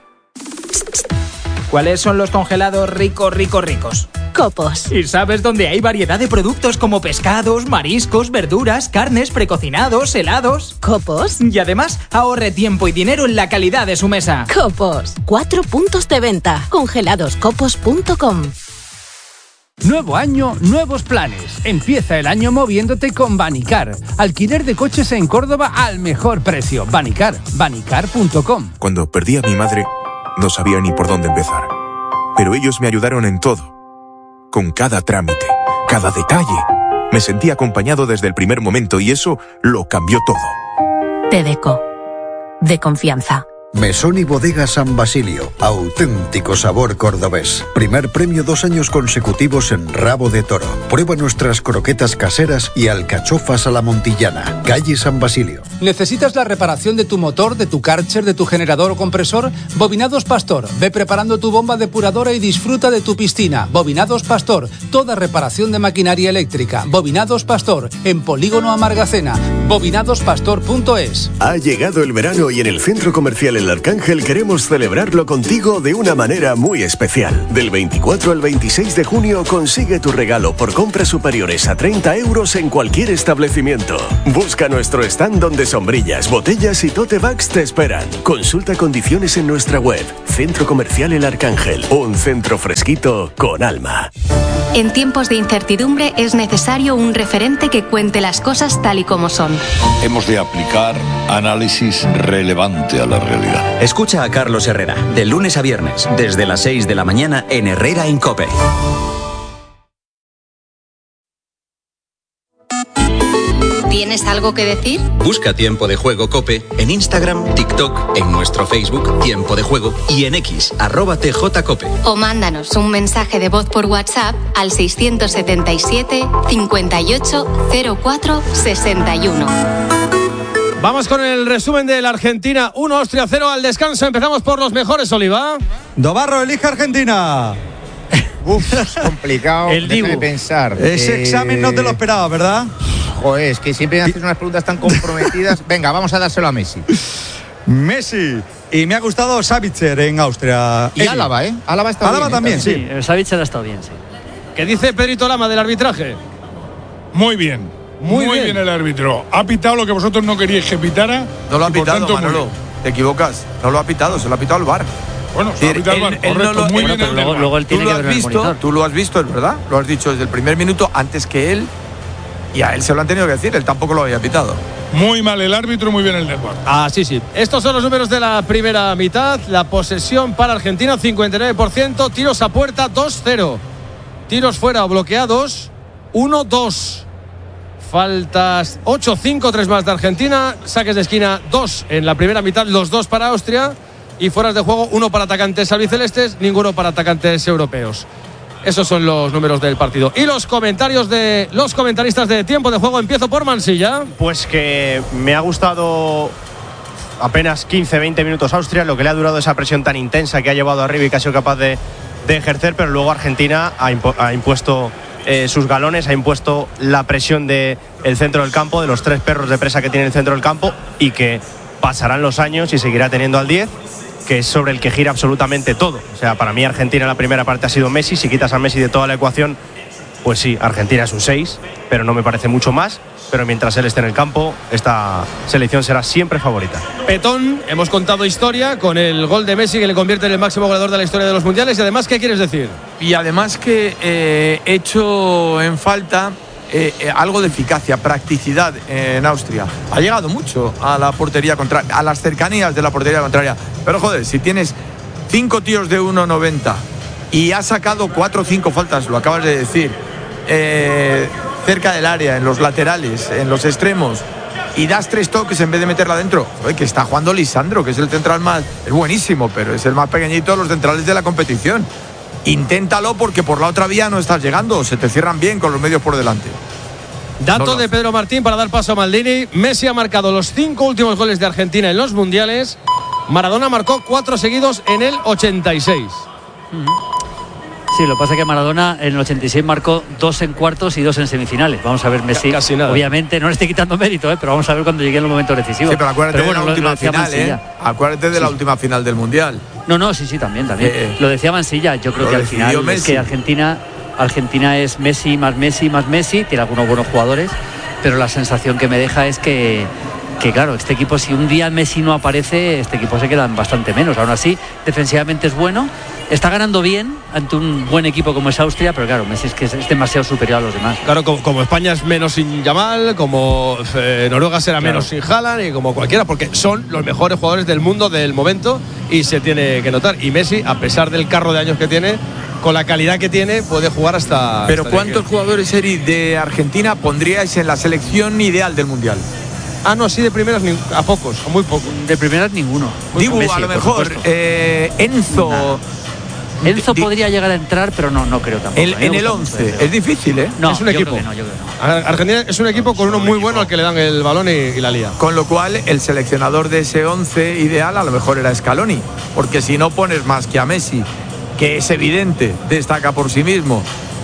¿Cuáles son los congelados ricos, ricos, ricos? Copos. ¿Y sabes dónde hay variedad de productos como pescados, mariscos, verduras, carnes, precocinados, helados? Copos. Y además, ahorre tiempo y dinero en la calidad de su mesa. Copos. Cuatro puntos de venta. congelados copos punto com. Nuevo año, nuevos planes. Empieza el año moviéndote con Banicar. Alquiler de coches en Córdoba al mejor precio. Banicar. Banicar punto com. Cuando perdí a mi madre, no sabía ni por dónde empezar. Pero ellos me ayudaron en todo. Con cada trámite, cada detalle. Me sentí acompañado desde el primer momento y eso lo cambió todo. Tedeco. De confianza. Mesón y Bodega San Basilio, auténtico sabor cordobés. Primer premio dos años consecutivos en Rabo de Toro. Prueba nuestras croquetas caseras y alcachofas a la montillana. Calle San Basilio. ¿Necesitas la reparación de tu motor, de tu Karcher, de tu generador o compresor? Bobinados Pastor. Ve preparando tu bomba depuradora y disfruta de tu piscina. Bobinados Pastor. Toda reparación de maquinaria eléctrica. Bobinados Pastor. En Polígono Amargacena. bobinados pastor punto es. Ha llegado el verano y en el Centro Comercial El Arcángel queremos celebrarlo contigo de una manera muy especial. Del veinticuatro al veintiséis de junio consigue tu regalo por compras superiores a treinta euros en cualquier establecimiento. Busca nuestro stand donde sombrillas, botellas y tote bags te esperan. Consulta condiciones en nuestra web. Centro Comercial El Arcángel. Un centro fresquito con alma. En tiempos de incertidumbre es necesario un referente que cuente las cosas tal y como son. Hemos de aplicar análisis relevante a la realidad. Escucha a Carlos Herrera, de lunes a viernes, desde las seis de la mañana en Herrera en COPE. ¿Tienes algo que decir? Busca Tiempo de Juego COPE en Instagram, TikTok, en nuestro Facebook Tiempo de Juego y en X, arroba tjcope. O mándanos un mensaje de voz por WhatsApp al seiscientos setenta y siete, cincuenta y ocho, cero cuatro, sesenta y uno. Vamos con el resumen de la Argentina uno, Austria cero al descanso. Empezamos por los mejores, Oliva. Dobarro elige Argentina. Uf, es complicado. El Dibu. Déjame pensar. Ese eh... examen no te lo esperaba, ¿verdad? Joder, es que siempre haces unas preguntas tan comprometidas. Venga, vamos a dárselo a Messi. Messi. Y me ha gustado Savitzer en Austria. Y Álava, ¿eh? Álava está Álava bien. también, sí. Sí, Savitzer ha estado bien, sí. ¿Qué dice Pedrito Lama del arbitraje? Muy bien. Muy, muy bien. bien el árbitro. Ha pitado lo que vosotros no queríais que pitara. No lo ha pitado, tanto, Manolo. Te equivocas. No lo ha pitado, se lo ha pitado el V A R. Bueno, se lo ha pitado el V A R, correcto. No lo, muy él, bien pero el luego, del luego V A R. él tiene tú, que lo has visto, tú lo has visto, es verdad. Lo has dicho desde el primer minuto antes que él. Y a él se lo han tenido que decir. Él tampoco lo había pitado. Muy mal el árbitro, muy bien el del V A R. Ah, sí, sí. Estos son los números de la primera mitad. La posesión para Argentina, cincuenta y nueve por ciento. Tiros a puerta, dos cero. Tiros fuera o bloqueados, uno dos. Faltas ocho cinco, tres más de Argentina. Saques de esquina, dos en la primera mitad, los dos para Austria. Y fueras de juego, uno para atacantes albicelestes, ninguno para atacantes europeos. Esos son los números del partido. Y los comentarios de los comentaristas de Tiempo de Juego. Empiezo por Mansilla. Pues que me ha gustado apenas quince veinte minutos Austria, lo que le ha durado esa presión tan intensa que ha llevado arriba y que ha sido capaz de, de ejercer, pero luego Argentina ha, impu ha impuesto eh, sus galones, ha impuesto la presión del centro del campo, de los tres perros de presa que tiene el centro del campo, y que pasarán los años y seguirá teniendo al diez, que es sobre el que gira absolutamente todo. O sea, para mí Argentina en la primera parte ha sido Messi. Si quitas a Messi de toda la ecuación, pues sí, Argentina es un seis, pero no me parece mucho más. Pero mientras él esté en el campo, esta selección será siempre favorita. Petón, hemos contado historia con el gol de Messi que le convierte en el máximo goleador de la historia de los mundiales. Y además, ¿qué quieres decir? Y además que eh, he hecho en falta eh, eh, algo de eficacia, practicidad en Austria. Ha llegado mucho a la portería contraria, a las cercanías de la portería contraria. Pero joder, si tienes cinco tíos de uno noventa y has sacado cuatro o cinco faltas, lo acabas de decir, eh, cerca del área, en los laterales, en los extremos, y das tres toques en vez de meterla dentro. Oye, que está jugando Lisandro, que es el central más, es buenísimo, pero es el más pequeñito de los centrales de la competición. Inténtalo, porque por la otra vía no estás llegando, se te cierran bien con los medios por delante. Dato no, no. de Pedro Martín para dar paso a Maldini. Messi ha marcado los cinco últimos goles de Argentina en los mundiales. Maradona marcó cuatro seguidos en el ochenta y seis. Sí, lo que pasa es que Maradona en el ochenta y seis marcó dos en cuartos y dos en semifinales. Vamos a ver Messi. Casi nada. Obviamente no le estoy quitando mérito, ¿eh? Pero vamos a ver cuando llegue el momento decisivo. Sí, pero acuérdate pero bueno, de la última lo, lo final, Mansilla. ¿eh? Acuérdate de sí. la última final del Mundial. No, no, sí, sí, también, también. Eh, lo decía Mansilla, yo creo que al final Messi. Es que Argentina, Argentina es Messi más Messi más Messi, tiene algunos buenos jugadores, pero la sensación que me deja es que que claro, este equipo, si un día Messi no aparece, este equipo se quedan bastante menos. Aún así, defensivamente es bueno, está ganando bien ante un buen equipo como es Austria, pero claro, Messi es que es demasiado superior a los demás. Claro, como, como España es menos sin Yamal, como eh, Noruega será claro. menos sin Haaland, y como cualquiera, porque son los mejores jugadores del mundo del momento y se tiene que notar. Y Messi, a pesar del carro de años que tiene, con la calidad que tiene, puede jugar hasta... Pero hasta ¿cuántos jugadores, Eri, de Argentina pondríais en la selección ideal del Mundial? Ah, no, sí, de primeras ni, a pocos, a muy pocos. De primeras ninguno. Dibu, Messi, a lo mejor, eh, Enzo. Nada. Enzo Di, podría llegar a entrar, pero no, no creo tampoco. El, en el once. Es difícil, ¿eh? No, es un yo equipo. Creo que no, yo creo que no. Argentina es un equipo con uno muy bueno al que le dan el balón y, y la lía. Con lo cual, el seleccionador de ese once ideal a lo mejor era Scaloni. Porque si no pones más que a Messi, que es evidente, destaca por sí mismo,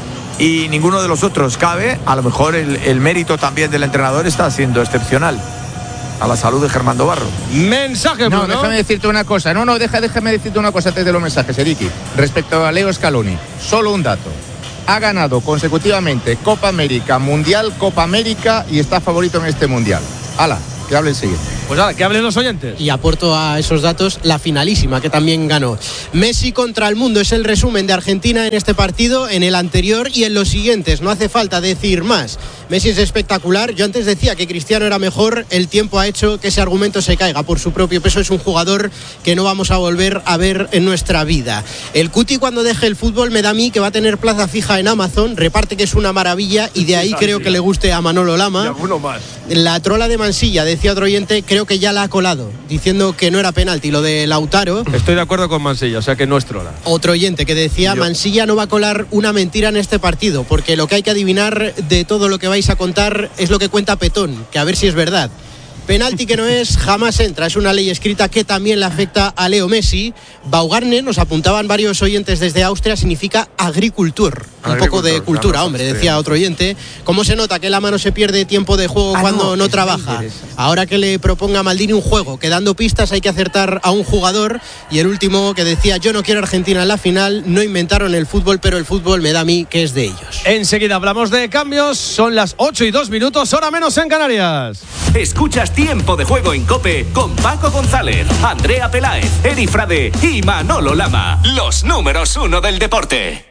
y ninguno de los otros cabe, a lo mejor el, el mérito también del entrenador está siendo excepcional. A la salud de Germán Barro. Mensaje, No, Bruno. déjame decirte una cosa. No, no, deja, déjame decirte una cosa antes de los mensajes, Eriki. Respecto a Leo Scaloni, solo un dato. Ha ganado consecutivamente Copa América, Mundial, Copa América y está favorito en este Mundial. Hala, que hable el siguiente. Pues ahora, que hablen los oyentes. Y aporto a esos datos la finalísima, que también ganó. Messi contra el mundo es el resumen de Argentina en este partido, en el anterior y en los siguientes. No hace falta decir más. Messi es espectacular. Yo antes decía que Cristiano era mejor. El tiempo ha hecho que ese argumento se caiga por su propio peso. Es un jugador que no vamos a volver a ver en nuestra vida. El Cuti, cuando deje el fútbol, me da a mí que va a tener plaza fija en Amazon. Reparte, que es una maravilla, y de ahí creo que le guste a Manolo Lama. Y alguno más. La trola de Mansilla, decía otro oyente, creo que ya la ha colado, diciendo que no era penalti lo de Lautaro. Estoy de acuerdo con Mansilla, o sea que no es trola. Otro oyente que decía, Yo. Mansilla no va a colar una mentira en este partido, porque lo que hay que adivinar de todo lo que vais a contar es lo que cuenta Petón, que a ver si es verdad. Penalti que no es, jamás entra. Es una ley escrita que también le afecta a Leo Messi. Baugarne, nos apuntaban varios oyentes desde Austria, significa agricultor. Un poco de cultura, claro, hombre, decía otro oyente. ¿Cómo se nota que Lama no se pierde tiempo de juego ah, cuando no, no trabaja? Ahora que le proponga a Maldini un juego, que dando pistas hay que acertar a un jugador. Y el último que decía, yo no quiero Argentina en la final. No inventaron el fútbol, pero el fútbol me da a mí que es de ellos. Enseguida hablamos de cambios. Son las ocho y dos minutos, hora menos en Canarias. Escuchas Tiempo de Juego en COPE con Paco González, Andrea Peláez, Eri Frade y Manolo Lama. Los números uno del deporte.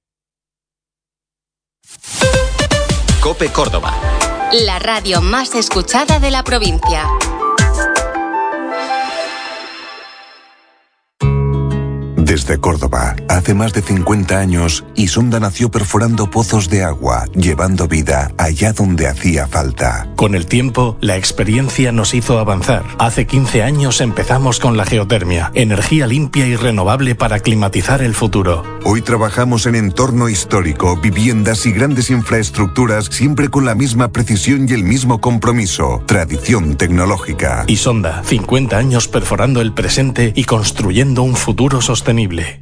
COPE Córdoba. La radio más escuchada de la provincia. Desde Córdoba, hace más de cincuenta años, Isonda nació perforando pozos de agua, llevando vida allá donde hacía falta. Con el tiempo, la experiencia nos hizo avanzar. Hace quince años empezamos con la geotermia, energía limpia y renovable para climatizar el futuro. Hoy trabajamos en entorno histórico, viviendas y grandes infraestructuras, siempre con la misma precisión y el mismo compromiso. Tradición tecnológica. Isonda, cincuenta años perforando el presente y construyendo un futuro sostenible.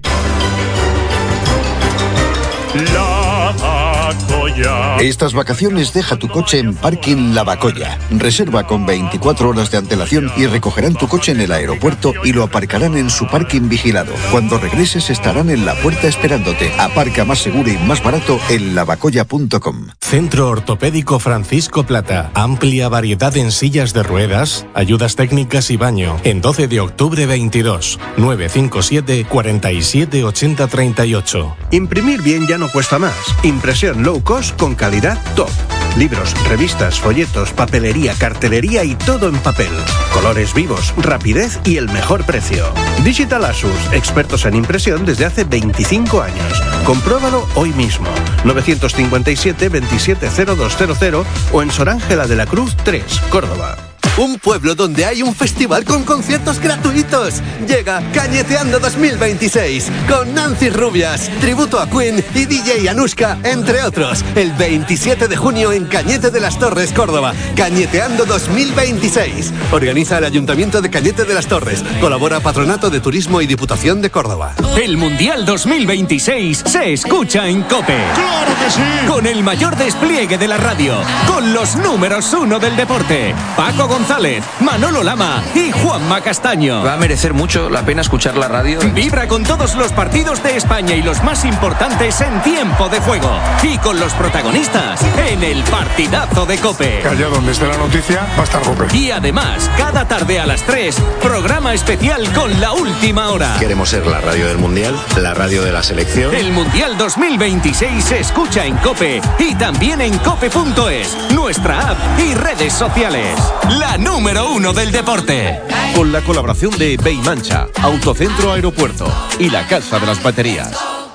Estas vacaciones deja tu coche en Parking Lavacolla. Reserva con veinticuatro horas de antelación y recogerán tu coche en el aeropuerto y lo aparcarán en su parking vigilado. Cuando regreses estarán en la puerta esperándote. Aparca más seguro y más barato en lavacolla punto com. Centro Ortopédico Francisco Plata. Amplia variedad en sillas de ruedas, ayudas técnicas y baño. En doce de octubre veintidós. nueve cinco siete, cuatro siete, ocho cero tres ocho. Imprimir bien ya no cuesta más. Impresión low cost con calidad top. Libros, revistas, folletos, papelería, cartelería y todo en papel. Colores vivos, rapidez y el mejor precio. Digital Asus, expertos en impresión desde hace veinticinco años. Compruébalo hoy mismo. nueve cinco siete, veintisiete cero dos cero cero o en Sor Ángela de la Cruz tres, Córdoba. Un pueblo donde hay un festival con conciertos gratuitos. Llega Cañeteando dos mil veintiséis con Nancy Rubias, tributo a Queen y D J Anushka, entre otros. El veintisiete de junio en Cañete de las Torres, Córdoba. Cañeteando dos mil veintiséis. Organiza el Ayuntamiento de Cañete de las Torres. Colabora Patronato de Turismo y Diputación de Córdoba. El Mundial dos mil veintiséis se escucha en COPE. ¡Claro que sí! Con el mayor despliegue de la radio. Con los números uno del deporte. Paco González. González, Manolo Lama y Juanma Castaño. Va a merecer mucho la pena escuchar la radio. Vibra con todos los partidos de España y los más importantes en tiempo de juego. Y con los protagonistas en el partidazo de COPE. Que allá donde esté la noticia va a estar COPE. Y además, cada tarde a las tres, programa especial con la última hora. Queremos ser la radio del Mundial, la radio de la selección. El Mundial dos mil veintiséis se escucha en COPE y también en cope punto es, nuestra app y redes sociales. La número uno del deporte. Con la colaboración de Beimancha, Autocentro Aeropuerto y la Casa de las Baterías.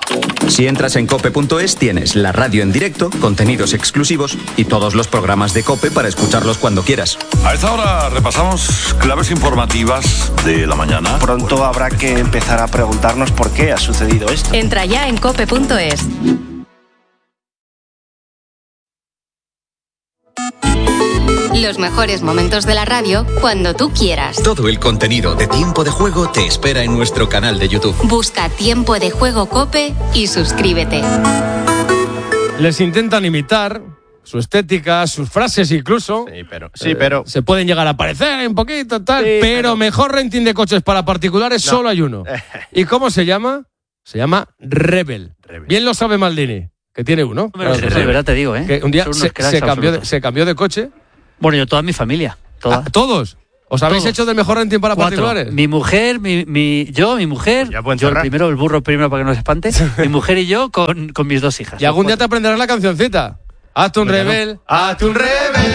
Si entras en cope punto es tienes la radio en directo, contenidos exclusivos y todos los programas de COPE para escucharlos cuando quieras. A esta hora repasamos claves informativas de la mañana. Pronto habrá que empezar a preguntarnos por qué ha sucedido esto. Entra ya en cope punto es. Los mejores momentos de la radio cuando tú quieras. Todo el contenido de Tiempo de Juego te espera en nuestro canal de YouTube. Busca Tiempo de Juego COPE y suscríbete. Les intentan imitar su estética, sus frases incluso. Sí, pero, sí, pero... Eh, se pueden llegar a parecer un poquito, tal, sí, pero, pero mejor renting de coches para particulares no. solo hay uno. ¿Y cómo se llama? Se llama Rebel. Rebel. Bien lo sabe Maldini, que tiene uno. Claro, de sabe. verdad te digo, ¿eh? Que un día se, se, cambió de, se cambió de coche. Bueno, yo toda mi familia. Toda. Ah, ¿Todos? ¿Os habéis Todos. hecho del mejor renting para Cuatro. particulares? Mi mujer, mi, mi, yo, mi mujer, pues yo el primero, el burro primero para que no se espante, mi mujer y yo con, con mis dos hijas. Y algún día te aprenderás la cancioncita. Hazte un rebel, no. hazte un rebel.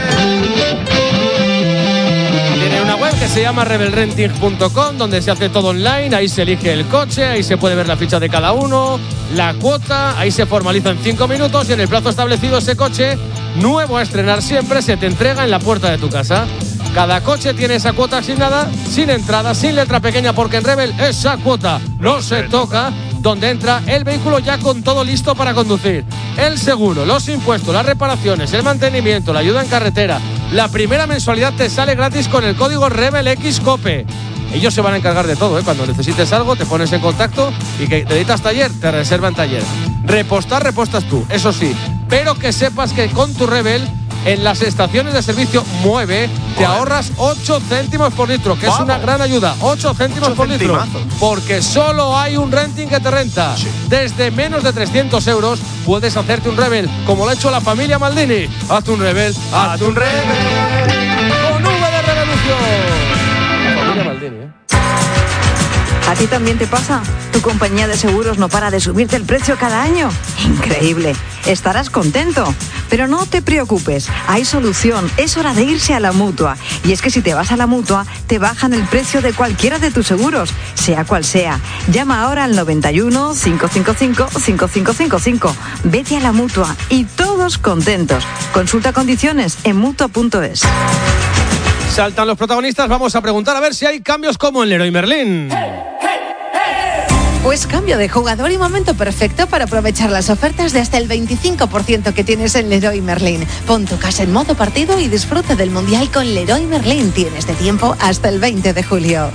Tiene una web que se llama rebel renting punto com donde se hace todo online, ahí se elige el coche, ahí se puede ver la ficha de cada uno, la cuota, ahí se formaliza en cinco minutos y en el plazo establecido ese coche, nuevo a estrenar siempre, se te entrega en la puerta de tu casa. Cada coche tiene esa cuota asignada, sin entrada, sin letra pequeña, porque en Rebel esa cuota no se toca, donde entra el vehículo ya con todo listo para conducir. El seguro, los impuestos, las reparaciones, el mantenimiento, la ayuda en carretera. La primera mensualidad te sale gratis con el código RebelXCOPE. Ellos se van a encargar de todo, ¿eh? Cuando necesites algo, te pones en contacto y que necesitas taller, te reservan taller. Repostar, repostas tú, eso sí. Pero que sepas que con tu Rebel, en las estaciones de servicio Mueve, te ahorras ocho céntimos por litro, que Vamos. es una gran ayuda. ocho céntimos por litro. Porque solo hay un renting que te renta. Sí. Desde menos de trescientos euros puedes hacerte un Rebel, como lo ha hecho la familia Maldini. Hazte un Rebel, hazte un Rebel. Con V de revolución. La familia Maldini, ¿eh? ¿A ti también te pasa? ¿Tu compañía de seguros no para de subirte el precio cada año? Increíble. Estarás contento. Pero no te preocupes, hay solución. Es hora de irse a la Mutua. Y es que si te vas a la Mutua, te bajan el precio de cualquiera de tus seguros, sea cual sea. Llama ahora al noventa y uno, cinco cinco cinco, cinco cinco cinco cinco. Vete a la Mutua y todos contentos. Consulta condiciones en mutua punto es. Saltan los protagonistas, vamos a preguntar a ver si hay cambios como en Leroy Merlin. Pues cambio de jugador y momento perfecto para aprovechar las ofertas de hasta el veinticinco por ciento que tienes en Leroy Merlin. Pon tu casa en modo partido y disfruta del Mundial con Leroy Merlin. Tienes de tiempo hasta el veinte de julio.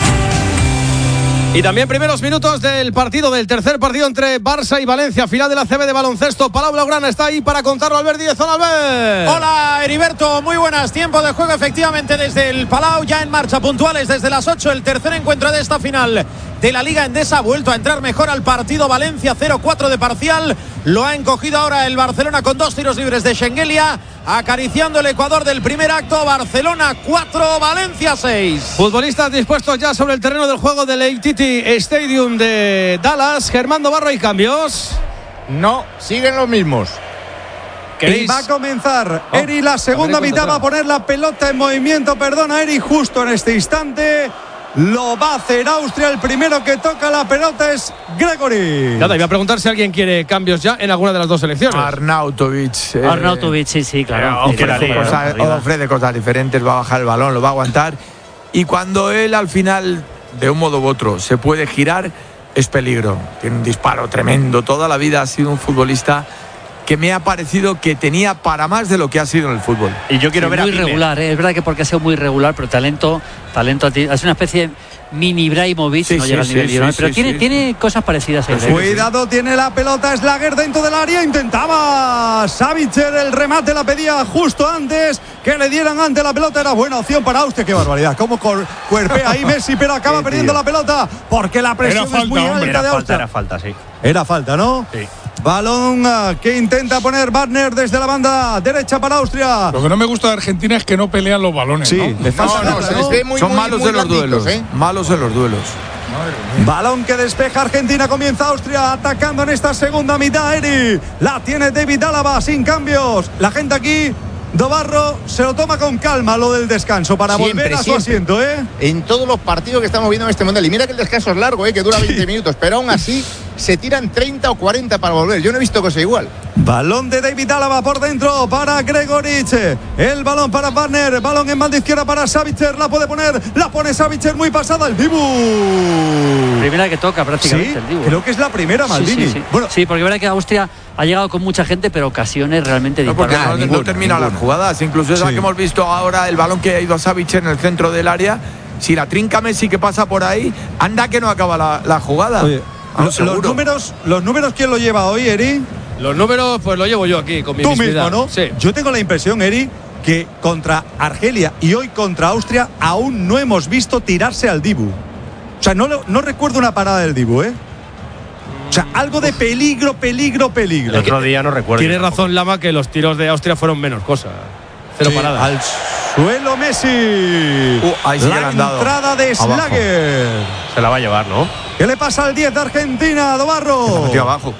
Y también primeros minutos del partido, del tercer partido entre Barça y Valencia, final de la C B de baloncesto. Palau Blaugrana está ahí para contarlo. Albert Díez, hola Albert. Hola Heriberto, muy buenas. Tiempo de juego efectivamente desde el Palau, ya en marcha, puntuales desde las ocho, el tercer encuentro de esta final de la Liga Endesa. Ha vuelto a entrar mejor al partido Valencia, cero cuatro de parcial. Lo ha encogido ahora el Barcelona con dos tiros libres de Schengelia, acariciando el Ecuador del primer acto. Barcelona cuatro, Valencia seis. Futbolistas dispuestos ya sobre el terreno del juego del A T T Stadium de Dallas. Germán Barro, ¿hay cambios? No, siguen los mismos. Y va a comenzar oh, Eri la segunda mitad, va a poner la pelota en movimiento, perdona Eri, justo en este instante. Lo va a hacer Austria, el primero que toca la pelota es Gregory. Nada, iba a preguntar si alguien quiere cambios ya en alguna de las dos selecciones. Arnautovic. Eh, Arnautovic, sí, sí, claro. Eh, ofrece, cosas, ofrece cosas diferentes, va a bajar el balón, lo va a aguantar. Y cuando él al final, de un modo u otro, se puede girar, es peligro. Tiene un disparo tremendo. Toda la vida ha sido un futbolista que me ha parecido que tenía para más de lo que ha sido en el fútbol. Y yo quiero sí, ver muy a muy regular, ¿eh? Es verdad que porque ha sido muy regular, pero talento, talento es una especie de mini Ibrahimovic, sí, no sí, llega al nivel sí, de sí, pero sí, tiene, sí. tiene cosas parecidas a Cuidado, tiene la pelota Slager dentro del área, intentaba Savitzer, el remate la pedía justo antes que le dieran ante la pelota, era buena opción para Austria. Qué barbaridad, cómo cuerpea ahí Messi, pero acaba sí, perdiendo tío. la pelota porque la presión falta, es muy alta era de falta, Austria. Era falta, sí. Era falta, ¿no? Sí. Balón uh, que intenta poner Wagner desde la banda derecha para Austria. Lo que no me gusta de Argentina es que no pelean los balones. Sí, ¿no? le falta no, no, nada, se les ve muy, Son muy, malos muy de los duelos. ¿eh? Malos en los duelos. Balón que despeja Argentina, comienza Austria atacando en esta segunda mitad. Eri la tiene David Álava sin cambios. La gente aquí, Dobarro se lo toma con calma lo del descanso para siempre, volver a siempre. su asiento, ¿eh? En todos los partidos que estamos viendo en este mundial. Y mira que el descanso es largo, ¿eh? Que dura veinte sí. minutos, pero aún así se tiran treinta o cuarenta para volver. Yo no he visto cosa igual. Balón de David Álava por dentro para Gregoric. El balón para Wagner. Balón en banda izquierda para Savitzer. La puede poner. La pone Savitzer muy pasada. El Dibu. Primera que toca prácticamente ¿Sí? el Dibu. Creo que es la primera, Maldini. Sí, sí, sí. Bueno, sí, porque verdad que Austria ha llegado con mucha gente, pero ocasiones realmente no, porque disparadas. no, no termina las jugadas. Incluso esa Sí. que hemos visto ahora, el balón que ha ido a Savitzer en el centro del área. Si la trinca Messi que pasa por ahí, anda que no acaba la, la jugada. Oye, Ah, los, los números, los números, ¿quién lo lleva hoy, Eri? Los números, pues lo llevo yo aquí con mi Tú mismidad. mismo, ¿no? Sí. Yo tengo la impresión, Eri, que contra Argelia y hoy contra Austria aún no hemos visto tirarse al Dibu. O sea, no, no recuerdo una parada del Dibu, ¿eh? O sea, algo de peligro, peligro, peligro. El otro día no recuerdo. Tiene razón Lama que los tiros de Austria fueron menos cosa. Cero Sí, paradas. al suelo Messi. Uh, ahí sí la que le han dado. entrada de Abajo. Slager. Se la va a llevar, ¿no? ¿Qué le pasa al diez de Argentina, Dobarro? Metió abajo.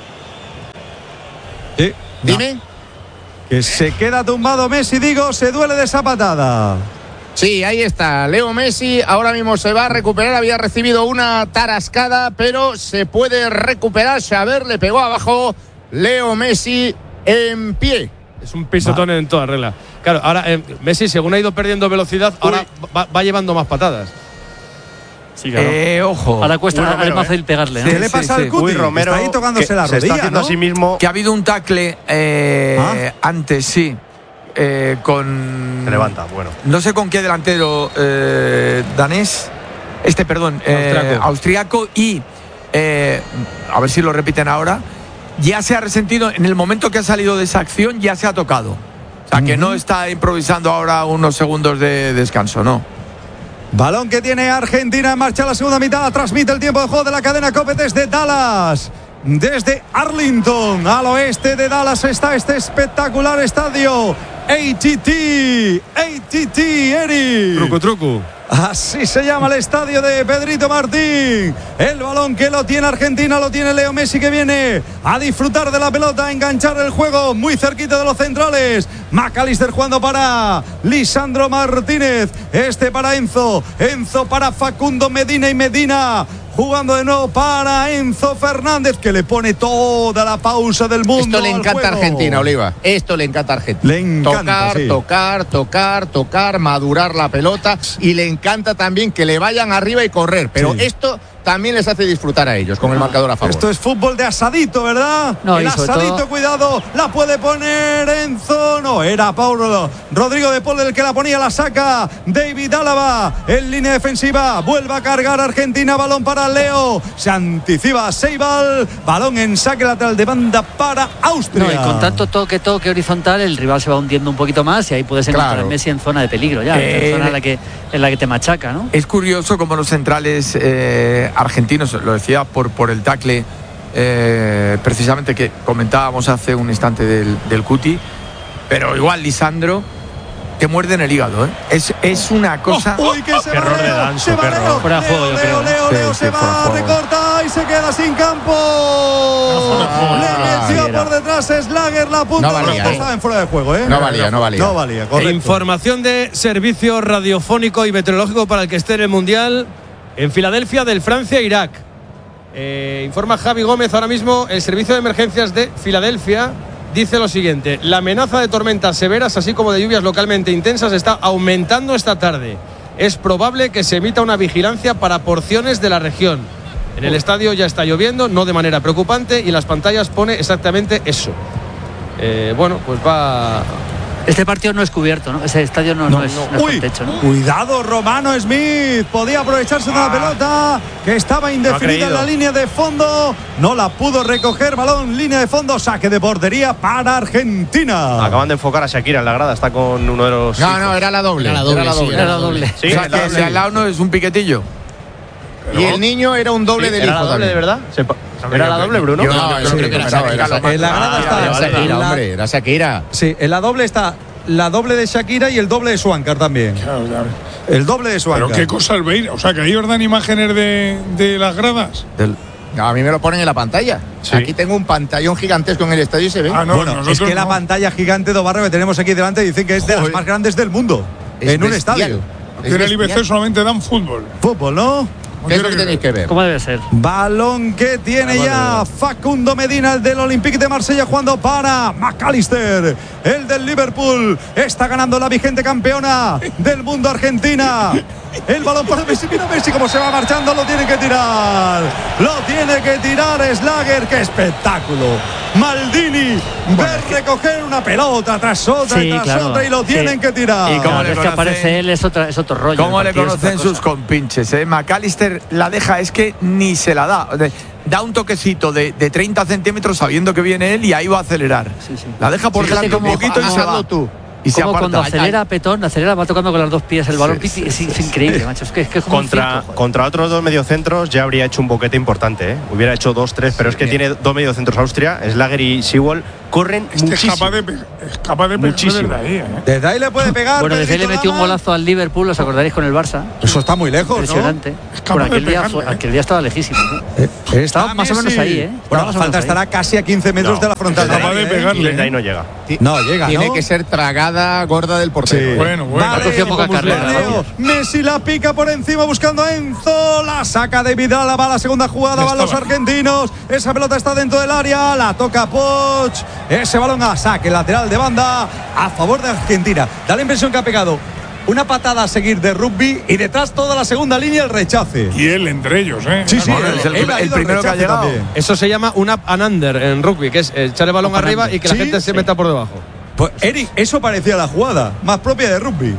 Sí. Dime. Que se queda tumbado Messi, digo, se duele de esa patada. Sí, ahí está. Leo Messi ahora mismo se va a recuperar. Había recibido una tarascada, pero se puede recuperar. Xaver le pegó abajo. Leo Messi en pie. Es un pisotón en toda regla. Claro, ahora eh, Messi, según ha ido perdiendo velocidad, ahora va, va llevando más patadas. Sí, claro. Eh, ojo. Ahora cuesta Uy, Romero, es más eh. fácil pegarle, ¿no? ¿Qué le pasa sí, al sí. Cuti? Uy, Romero, Está ahí tocándose que la se está rodilla, haciendo ¿no? a sí mismo. Que ha habido un tackle eh, antes, sí. Eh, con. Se levanta, bueno. No sé con qué delantero eh, danés. Este, perdón. eh, Austriaco. austriaco y. eh, a ver si lo repiten ahora. Ya se ha resentido. En el momento que ha salido de esa acción, ya se ha tocado. O sea, que no está improvisando ahora unos segundos de descanso, no. Balón que tiene Argentina en marcha la segunda mitad. Transmite el tiempo de juego de la cadena COPE desde Dallas. Desde Arlington, al oeste de Dallas, está este espectacular estadio. A T T. A T T, Eri. Truco, truco. Así se llama el estadio de Pedrito Martín. El balón que lo tiene Argentina lo tiene Leo Messi, que viene a disfrutar de la pelota, a enganchar el juego muy cerquita de los centrales. McAllister jugando para Lisandro Martínez. Este para Enzo. Enzo para Facundo Medina y Medina. Jugando de nuevo para Enzo Fernández, que le pone toda la pausa del mundo. Esto le al encanta a juego. Argentina, Oliva. Esto le encanta a Argentina. Le encanta, tocar, sí. tocar, tocar, tocar, madurar la pelota. Y le encanta también que le vayan arriba y correr. Pero Sí. esto también les hace disfrutar a ellos con el marcador a favor. Esto es fútbol de asadito, ¿verdad? No, el y sobre asadito, todo- cuidado, la puede poner Enzo. No, era Paulo Rodrigo de Paul el que la ponía, la saca David Álava en línea defensiva. Vuelve a cargar Argentina, balón para Leo. Se anticipa Seibal, balón en saque lateral de banda para Austria. No, y con tanto toque, toque horizontal, el rival se va hundiendo un poquito más y ahí puedes encontrar Claro. a Messi en zona de peligro ya, Eh, en zona en la que, en la que te machaca, ¿no? Es curioso como los centrales eh, argentinos, lo decía por, por el tackle eh, precisamente que comentábamos hace un instante del, del Cuti, pero igual Lisandro te muerde en el hígado, ¿eh? Es, es una cosa. ¡Uy, que se Qué va error de Leo! Danso, ¡Se va qué Leo! error. Fuera de Leo, juego, yo Leo, creo. Leo, Sí, Leo sí, se fuera de va, juego. recorta y se queda sin campo. Le metió valía. por detrás Slager la punta. No valía, no, ¿eh? estaba en fuera de juego, ¿eh? No valía, no valía. No valía, E correcto. información de servicio radiofónico y meteorológico para el que esté en el Mundial en Filadelfia del Francia-Irak. Eh, informa Javi Gómez ahora mismo. El servicio de emergencias de Filadelfia dice lo siguiente: la amenaza de tormentas severas así como de lluvias localmente intensas está aumentando esta tarde. Es probable que se emita una vigilancia para porciones de la región. En el estadio ya está lloviendo, no de manera preocupante, y en las pantallas pone exactamente eso. Eh, bueno, pues va. Este partido no es cubierto, ¿no? Ese estadio no, no, es, no es Uy, con techo, ¿no? cuidado, Romano Smith. Podía aprovecharse de una pelota que estaba indefinida creído. en la línea de fondo. No la pudo recoger. Balón, línea de fondo. Saque de portería para Argentina. Acaban de enfocar a Shakira en la grada, está con uno de los. No, hijos. no, era la doble. Era la doble, sí, Era la doble. Sí, O sea, está- que si al lado no es un piquetillo. Y el niño era un doble Sí, del ¿era hijo la doble también. de verdad? Se pa- ¿Era la doble, Bruno? Yo No, no, yo sí, creo que era no, Shakira. era Shakira. En la grada Ah, está- era Shakira, en la- hombre, era Shakira. Sí, en la doble está la doble de Shakira y el doble de Swankar también. Claro, claro. El doble de Swankar. Pero qué cosas veis. O sea, que ahí os dan imágenes de, de las gradas. Del, No, a mí me lo ponen en la pantalla. Sí. Aquí tengo un pantallón gigantesco en el estadio y se ve. Ah, no, bueno, es nosotros que la no. pantalla gigante de Barrio que tenemos aquí delante dicen que es de las Joder. más grandes del mundo. Es en un bestial. estadio. Aquí en el I B C bestial. solamente dan fútbol. Fútbol, ¿no? ¿Qué es lo que tenéis que ver? ¿Cómo debe ser? Balón que tiene ya Facundo Medina, el del Olympique de Marsella, jugando para McAllister, el del Liverpool. Está ganando la vigente campeona del mundo, Argentina. El balón para Messi. Mira Messi cómo se va marchando. Lo tiene que tirar. Lo tiene que tirar Schlager. ¡Qué espectáculo! Maldini ver recoger una pelota tras otra Sí, y tras claro, otra y lo sí. tienen que tirar. ¿Y cómo Cada le vez que conocen? aparece él es, otra, es otro rollo. ¿Cómo el le partido es conocen otra sus cosa. compinches? Eh? McAllister la deja, es que ni se la da. De- Da un toquecito de, de treinta centímetros sabiendo que viene él y ahí va a acelerar. Sí, sí. La deja por Fíjate delante un cómo- poquito y se Hazlo va. tú. Y se Como cuando aparta. acelera Petón, acelera, va tocando con los dos pies el balón. Piti, es, es increíble, macho. Es que es, que es como un Contra, circo, joder. contra otros dos mediocentros ya habría hecho un boquete importante, ¿eh? Hubiera hecho dos, tres, pero es que tiene dos mediocentros Austria, Schlager y Sewell, corren Este es muchísimo. capaz de, pe- es capaz de pegar Muchísimo. desde ahí, ¿eh? Desde ahí le puede pegar. Bueno, desde ahí le Pedrito metió un Lama. golazo al Liverpool, os acordaréis con el Barça. Eso está muy lejos, ¿no? Impresionante. capaz Bueno, de aquel día, pegarle, fue- ¿eh? aquel día estaba lejísimo. ¿eh? Está Estaba más o menos Messi. ahí, ¿eh? Bueno, Estaba la más o falta menos ahí. estará casi a quince metros No. de la frontal. Capaz del de área, ¿eh? pegarle. Y desde ahí no llega. No llega, Tiene ¿no? que ser tragada gorda del portero. Sí. Bueno, bueno. Vale, Cogió poca como carrera, Leo. vamos. Messi la pica por encima buscando a Enzo. La saca de Vidal. Va a la segunda jugada. Ya Van los estaba. argentinos. Esa pelota está dentro del área. La toca Poch. Ese balón a saque lateral de banda a favor de Argentina. Da la impresión que ha pegado una patada a seguir de rugby y detrás toda la segunda línea el rechace. Y él entre ellos, ¿eh? Sí, sí, Bueno, él- es el- él ha el ido al primero que ha rechace llegado. también. Eso se llama un up and under en rugby, que es echar el balón Up and arriba under. y que la Sí, gente se sí. meta por debajo. Pues, Eric, eso parecía la jugada más propia de rugby.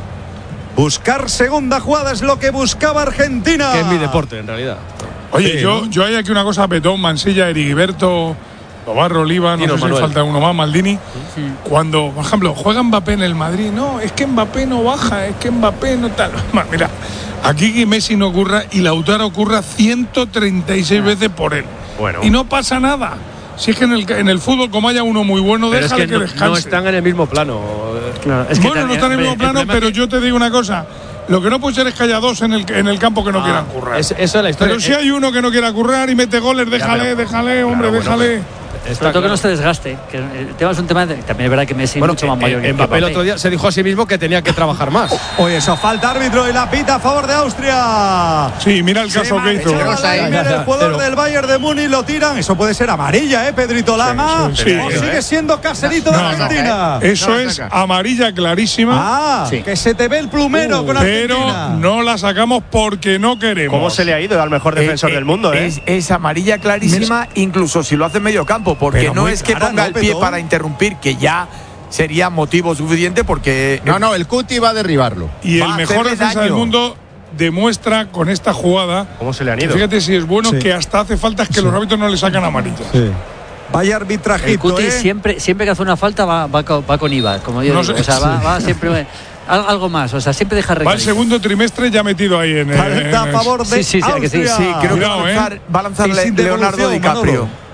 Buscar segunda jugada es lo que buscaba Argentina. Que es mi deporte, en realidad. Oye, Sí, yo, ¿no? yo hay aquí una cosa, Petón, Mansilla, Erigiberto, Tobarro, Oliva, no Dinos, sé si Manuel. falta uno más, Maldini. Cuando, por ejemplo, juega Mbappé en el Madrid, no, es que Mbappé no baja, es que Mbappé no tal. Mira, aquí que Messi no ocurra y Lautaro ocurra ciento treinta y seis veces por él. Bueno. Y no pasa nada. Si es que en el, en el fútbol, como haya uno muy bueno, Pero es déjale que que, no, descanse. no están en el mismo plano. Claro, es que bueno, no también- están en el mismo hombre, plano, problema pero es que- yo te digo una cosa. Lo que no puede ser es que haya dos en el, en el campo que no Ah, quieran currar. es- eso es la historia. Pero si hay uno que no quiera currar y mete goles, déjale, pero- déjale, hombre, Claro, bueno, déjale. Está Sobre todo que claro. no se desgaste. Que el tema es un tema de. También es verdad que Messi Bueno, es mucho más eh, mayor eh, que Mbappé el Mbappé. otro día se dijo a sí mismo que tenía que trabajar más. Oye, eso falta árbitro y la pita a favor de Austria. Sí, mira el Se caso que hizo. marchaba Laimer, el jugador Pero- del Bayern de Múnich, lo tiran. Eso puede ser amarilla, ¿eh, Pedrito Lama? sí, sí, o sí, sigue ¿eh? siendo caserito de No, no, Argentina. Eso No la es saca. amarilla clarísima, Ah, Sí. que se te ve el plumero con pero Argentina. no la sacamos porque no queremos. ¿Cómo se le ha ido al mejor defensor Eh, eh, del mundo, eh? Es, es amarilla clarísima, incluso si lo hace en medio campo, porque Pero no muy es que clara, ponga ¿no, el pie Petón? para interrumpir, que ya sería motivo suficiente, porque No, no, el Cuti va a derribarlo. Y va el a mejor hacerle defensa daño. del mundo demuestra con esta jugada. ¿Cómo se le han que ido? Fíjate si es bueno Sí. que hasta hace falta es que los árbitros no le sacan amarilla. Sí. Vaya El arbitrajito, Cuti ¿eh? siempre, siempre que hace una falta va, va, co- va con IVA, como yo No digo. sé, O sea, va, sí. va siempre. al- Algo más, o sea, siempre deja Va el recadito. segundo trimestre ya metido ahí en el. Falta a en- favor de Sí, sí, sí, ¿a que sí? Austria. sí, creo que va a Cuidado, lanzar, eh. va a lanzar Y Le- sin Leonardo devolución, DiCaprio. Manolo.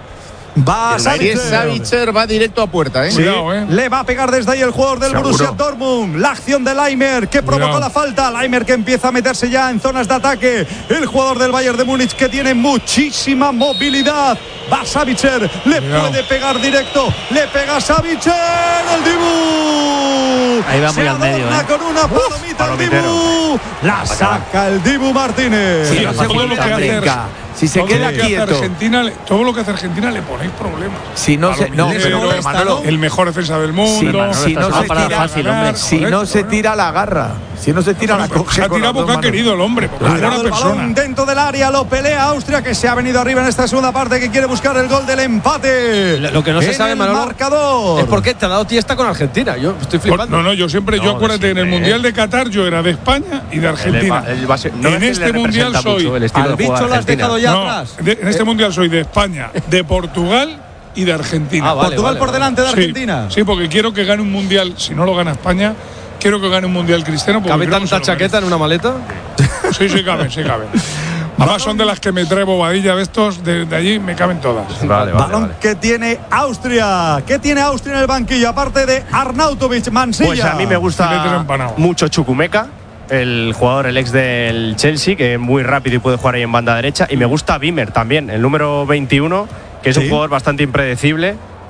Va Si es Savitzer. Savitzer, va directo a puerta, ¿eh? Sí, Cuidado, eh. le va a pegar desde ahí el jugador del Seguro. Borussia Dortmund. La acción de Laimer que provocó Cuidado. la falta. Laimer que empieza a meterse ya en zonas de ataque. El jugador del Bayern de Múnich que tiene muchísima movilidad. Va Savitzer, le Cuidado. puede pegar directo. Le pega Savitzer, el Dibu. Ahí va Se muy al medio, adorna ¿eh? con una palomita el palomitero. Dibu. La saca el Dibu Martínez. Sí, Sí, no todo se lo que vuelta hace brinca. Si se todo queda lo que hace quieto, Argentina, le- todo lo que hace Argentina le ponéis problemas. si no se, no, Palomitero, pero, pero, Manolo, el mejor defensa del si, mundo. si no estás se para tira, fácil, hombre. si no Correcto, se ¿no? tira la garra, si no se tira la coge Se ha con tirado las dos porque ha manos. querido el hombre, porque es Cuidado, buena el persona. balón dentro del área, lo pelea Austria, que se ha venido arriba en esta segunda parte, que quiere buscar el gol del empate. Lo que no se En sabe, el Manolo, marcador. es por qué te ha dado tiesta con Argentina. Yo estoy flipando. No, no, yo siempre, yo No, acuérdate, en el siempre, Mundial ¿eh? de Qatar yo era de España y de Argentina. El- el base- no es en que le este Mundial representa soy. mucho el estilo Al de juego bicho de lo has Argentina. dejado ya No, atrás. de- en este Mundial soy de España, de Portugal y de Argentina. Ah, vale, Portugal vale, por vale. delante de Sí, Argentina. Sí, porque quiero que gane un Mundial, si no lo gana España, quiero que gane un Mundial cristiano. porque ¿Cabe creo que se tanta lo chaqueta en una maleta? merece. Sí, sí, caben, sí, caben. Además son de las que me trae bobadilla de estos, de, de allí me caben todas. Vale, vale, Balón vale. que tiene Austria. ¿Qué tiene Austria en el banquillo? Aparte de Arnautovic, Mansilla. Pues a mí me Filetes gusta empanados. mucho Chukwuemeka, el jugador, el ex del Chelsea, que es muy rápido y puede jugar ahí en banda derecha. Y me gusta Wimmer también, el número veintiuno, que es Sí. un jugador bastante impredecible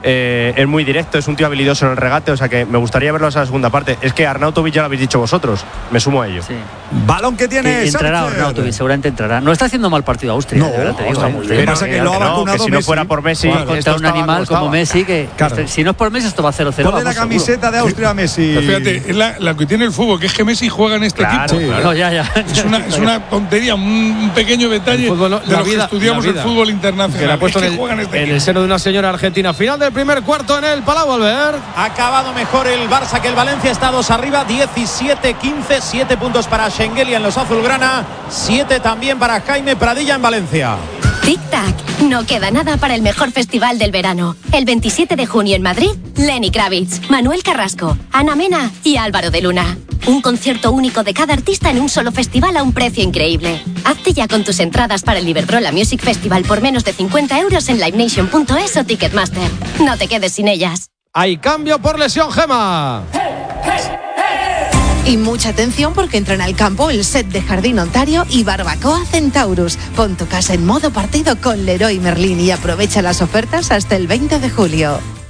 Eh, es muy directo, es un tío habilidoso en el regate, o sea que me gustaría verlo en la segunda parte. Es que Arnautovic ya lo habéis dicho vosotros, me sumo a ello. Sí. Balón que tiene. Eh, entrará Arnautovic, seguramente entrará. No está haciendo mal partido Austria, no, de verdad te digo. Lo que pasa es que lo ha vacunado que si no Messi. fuera por Messi, bueno, contra un animal como Messi, que claro. este, si no es por Messi, esto va a cero cero. Pone la camiseta seguro. de Austria a Messi. Pero fíjate, es la, la que tiene el fútbol, que es que Messi juega en este claro, equipo. Sí, claro. No, ya, ya. Es una, es una tontería, un, un pequeño detalle fútbol, no, de los vida, que estudiamos el fútbol internacional. Que la ha puesto es que en, el, juega en, este en equipo. el seno de una señora argentina. Final del primer cuarto en el Palau, Albert. Ha acabado mejor el Barça que el Valencia, está dos arriba, diecisiete quince, siete puntos para Schengelia en los azulgrana, siete también para Jaime Pradilla en Valencia. Tic-tac, no queda nada para el mejor festival del verano. El veintisiete de junio en Madrid, Lenny Kravitz, Manuel Carrasco, Ana Mena y Álvaro de Luna. Un concierto único de cada artista en un solo festival a un precio increíble. Hazte ya con tus entradas para el Iberdrola Music Festival por menos de cincuenta euros en livenation punto es o Ticketmaster. No te quedes sin ellas. Hay cambio por lesión, Gema. Y mucha atención porque entran al campo el set de Jardín Ontario y Barbacoa Centaurus. Pon tu casa en modo partido con Leroy Merlin y aprovecha las ofertas hasta el veinte de julio.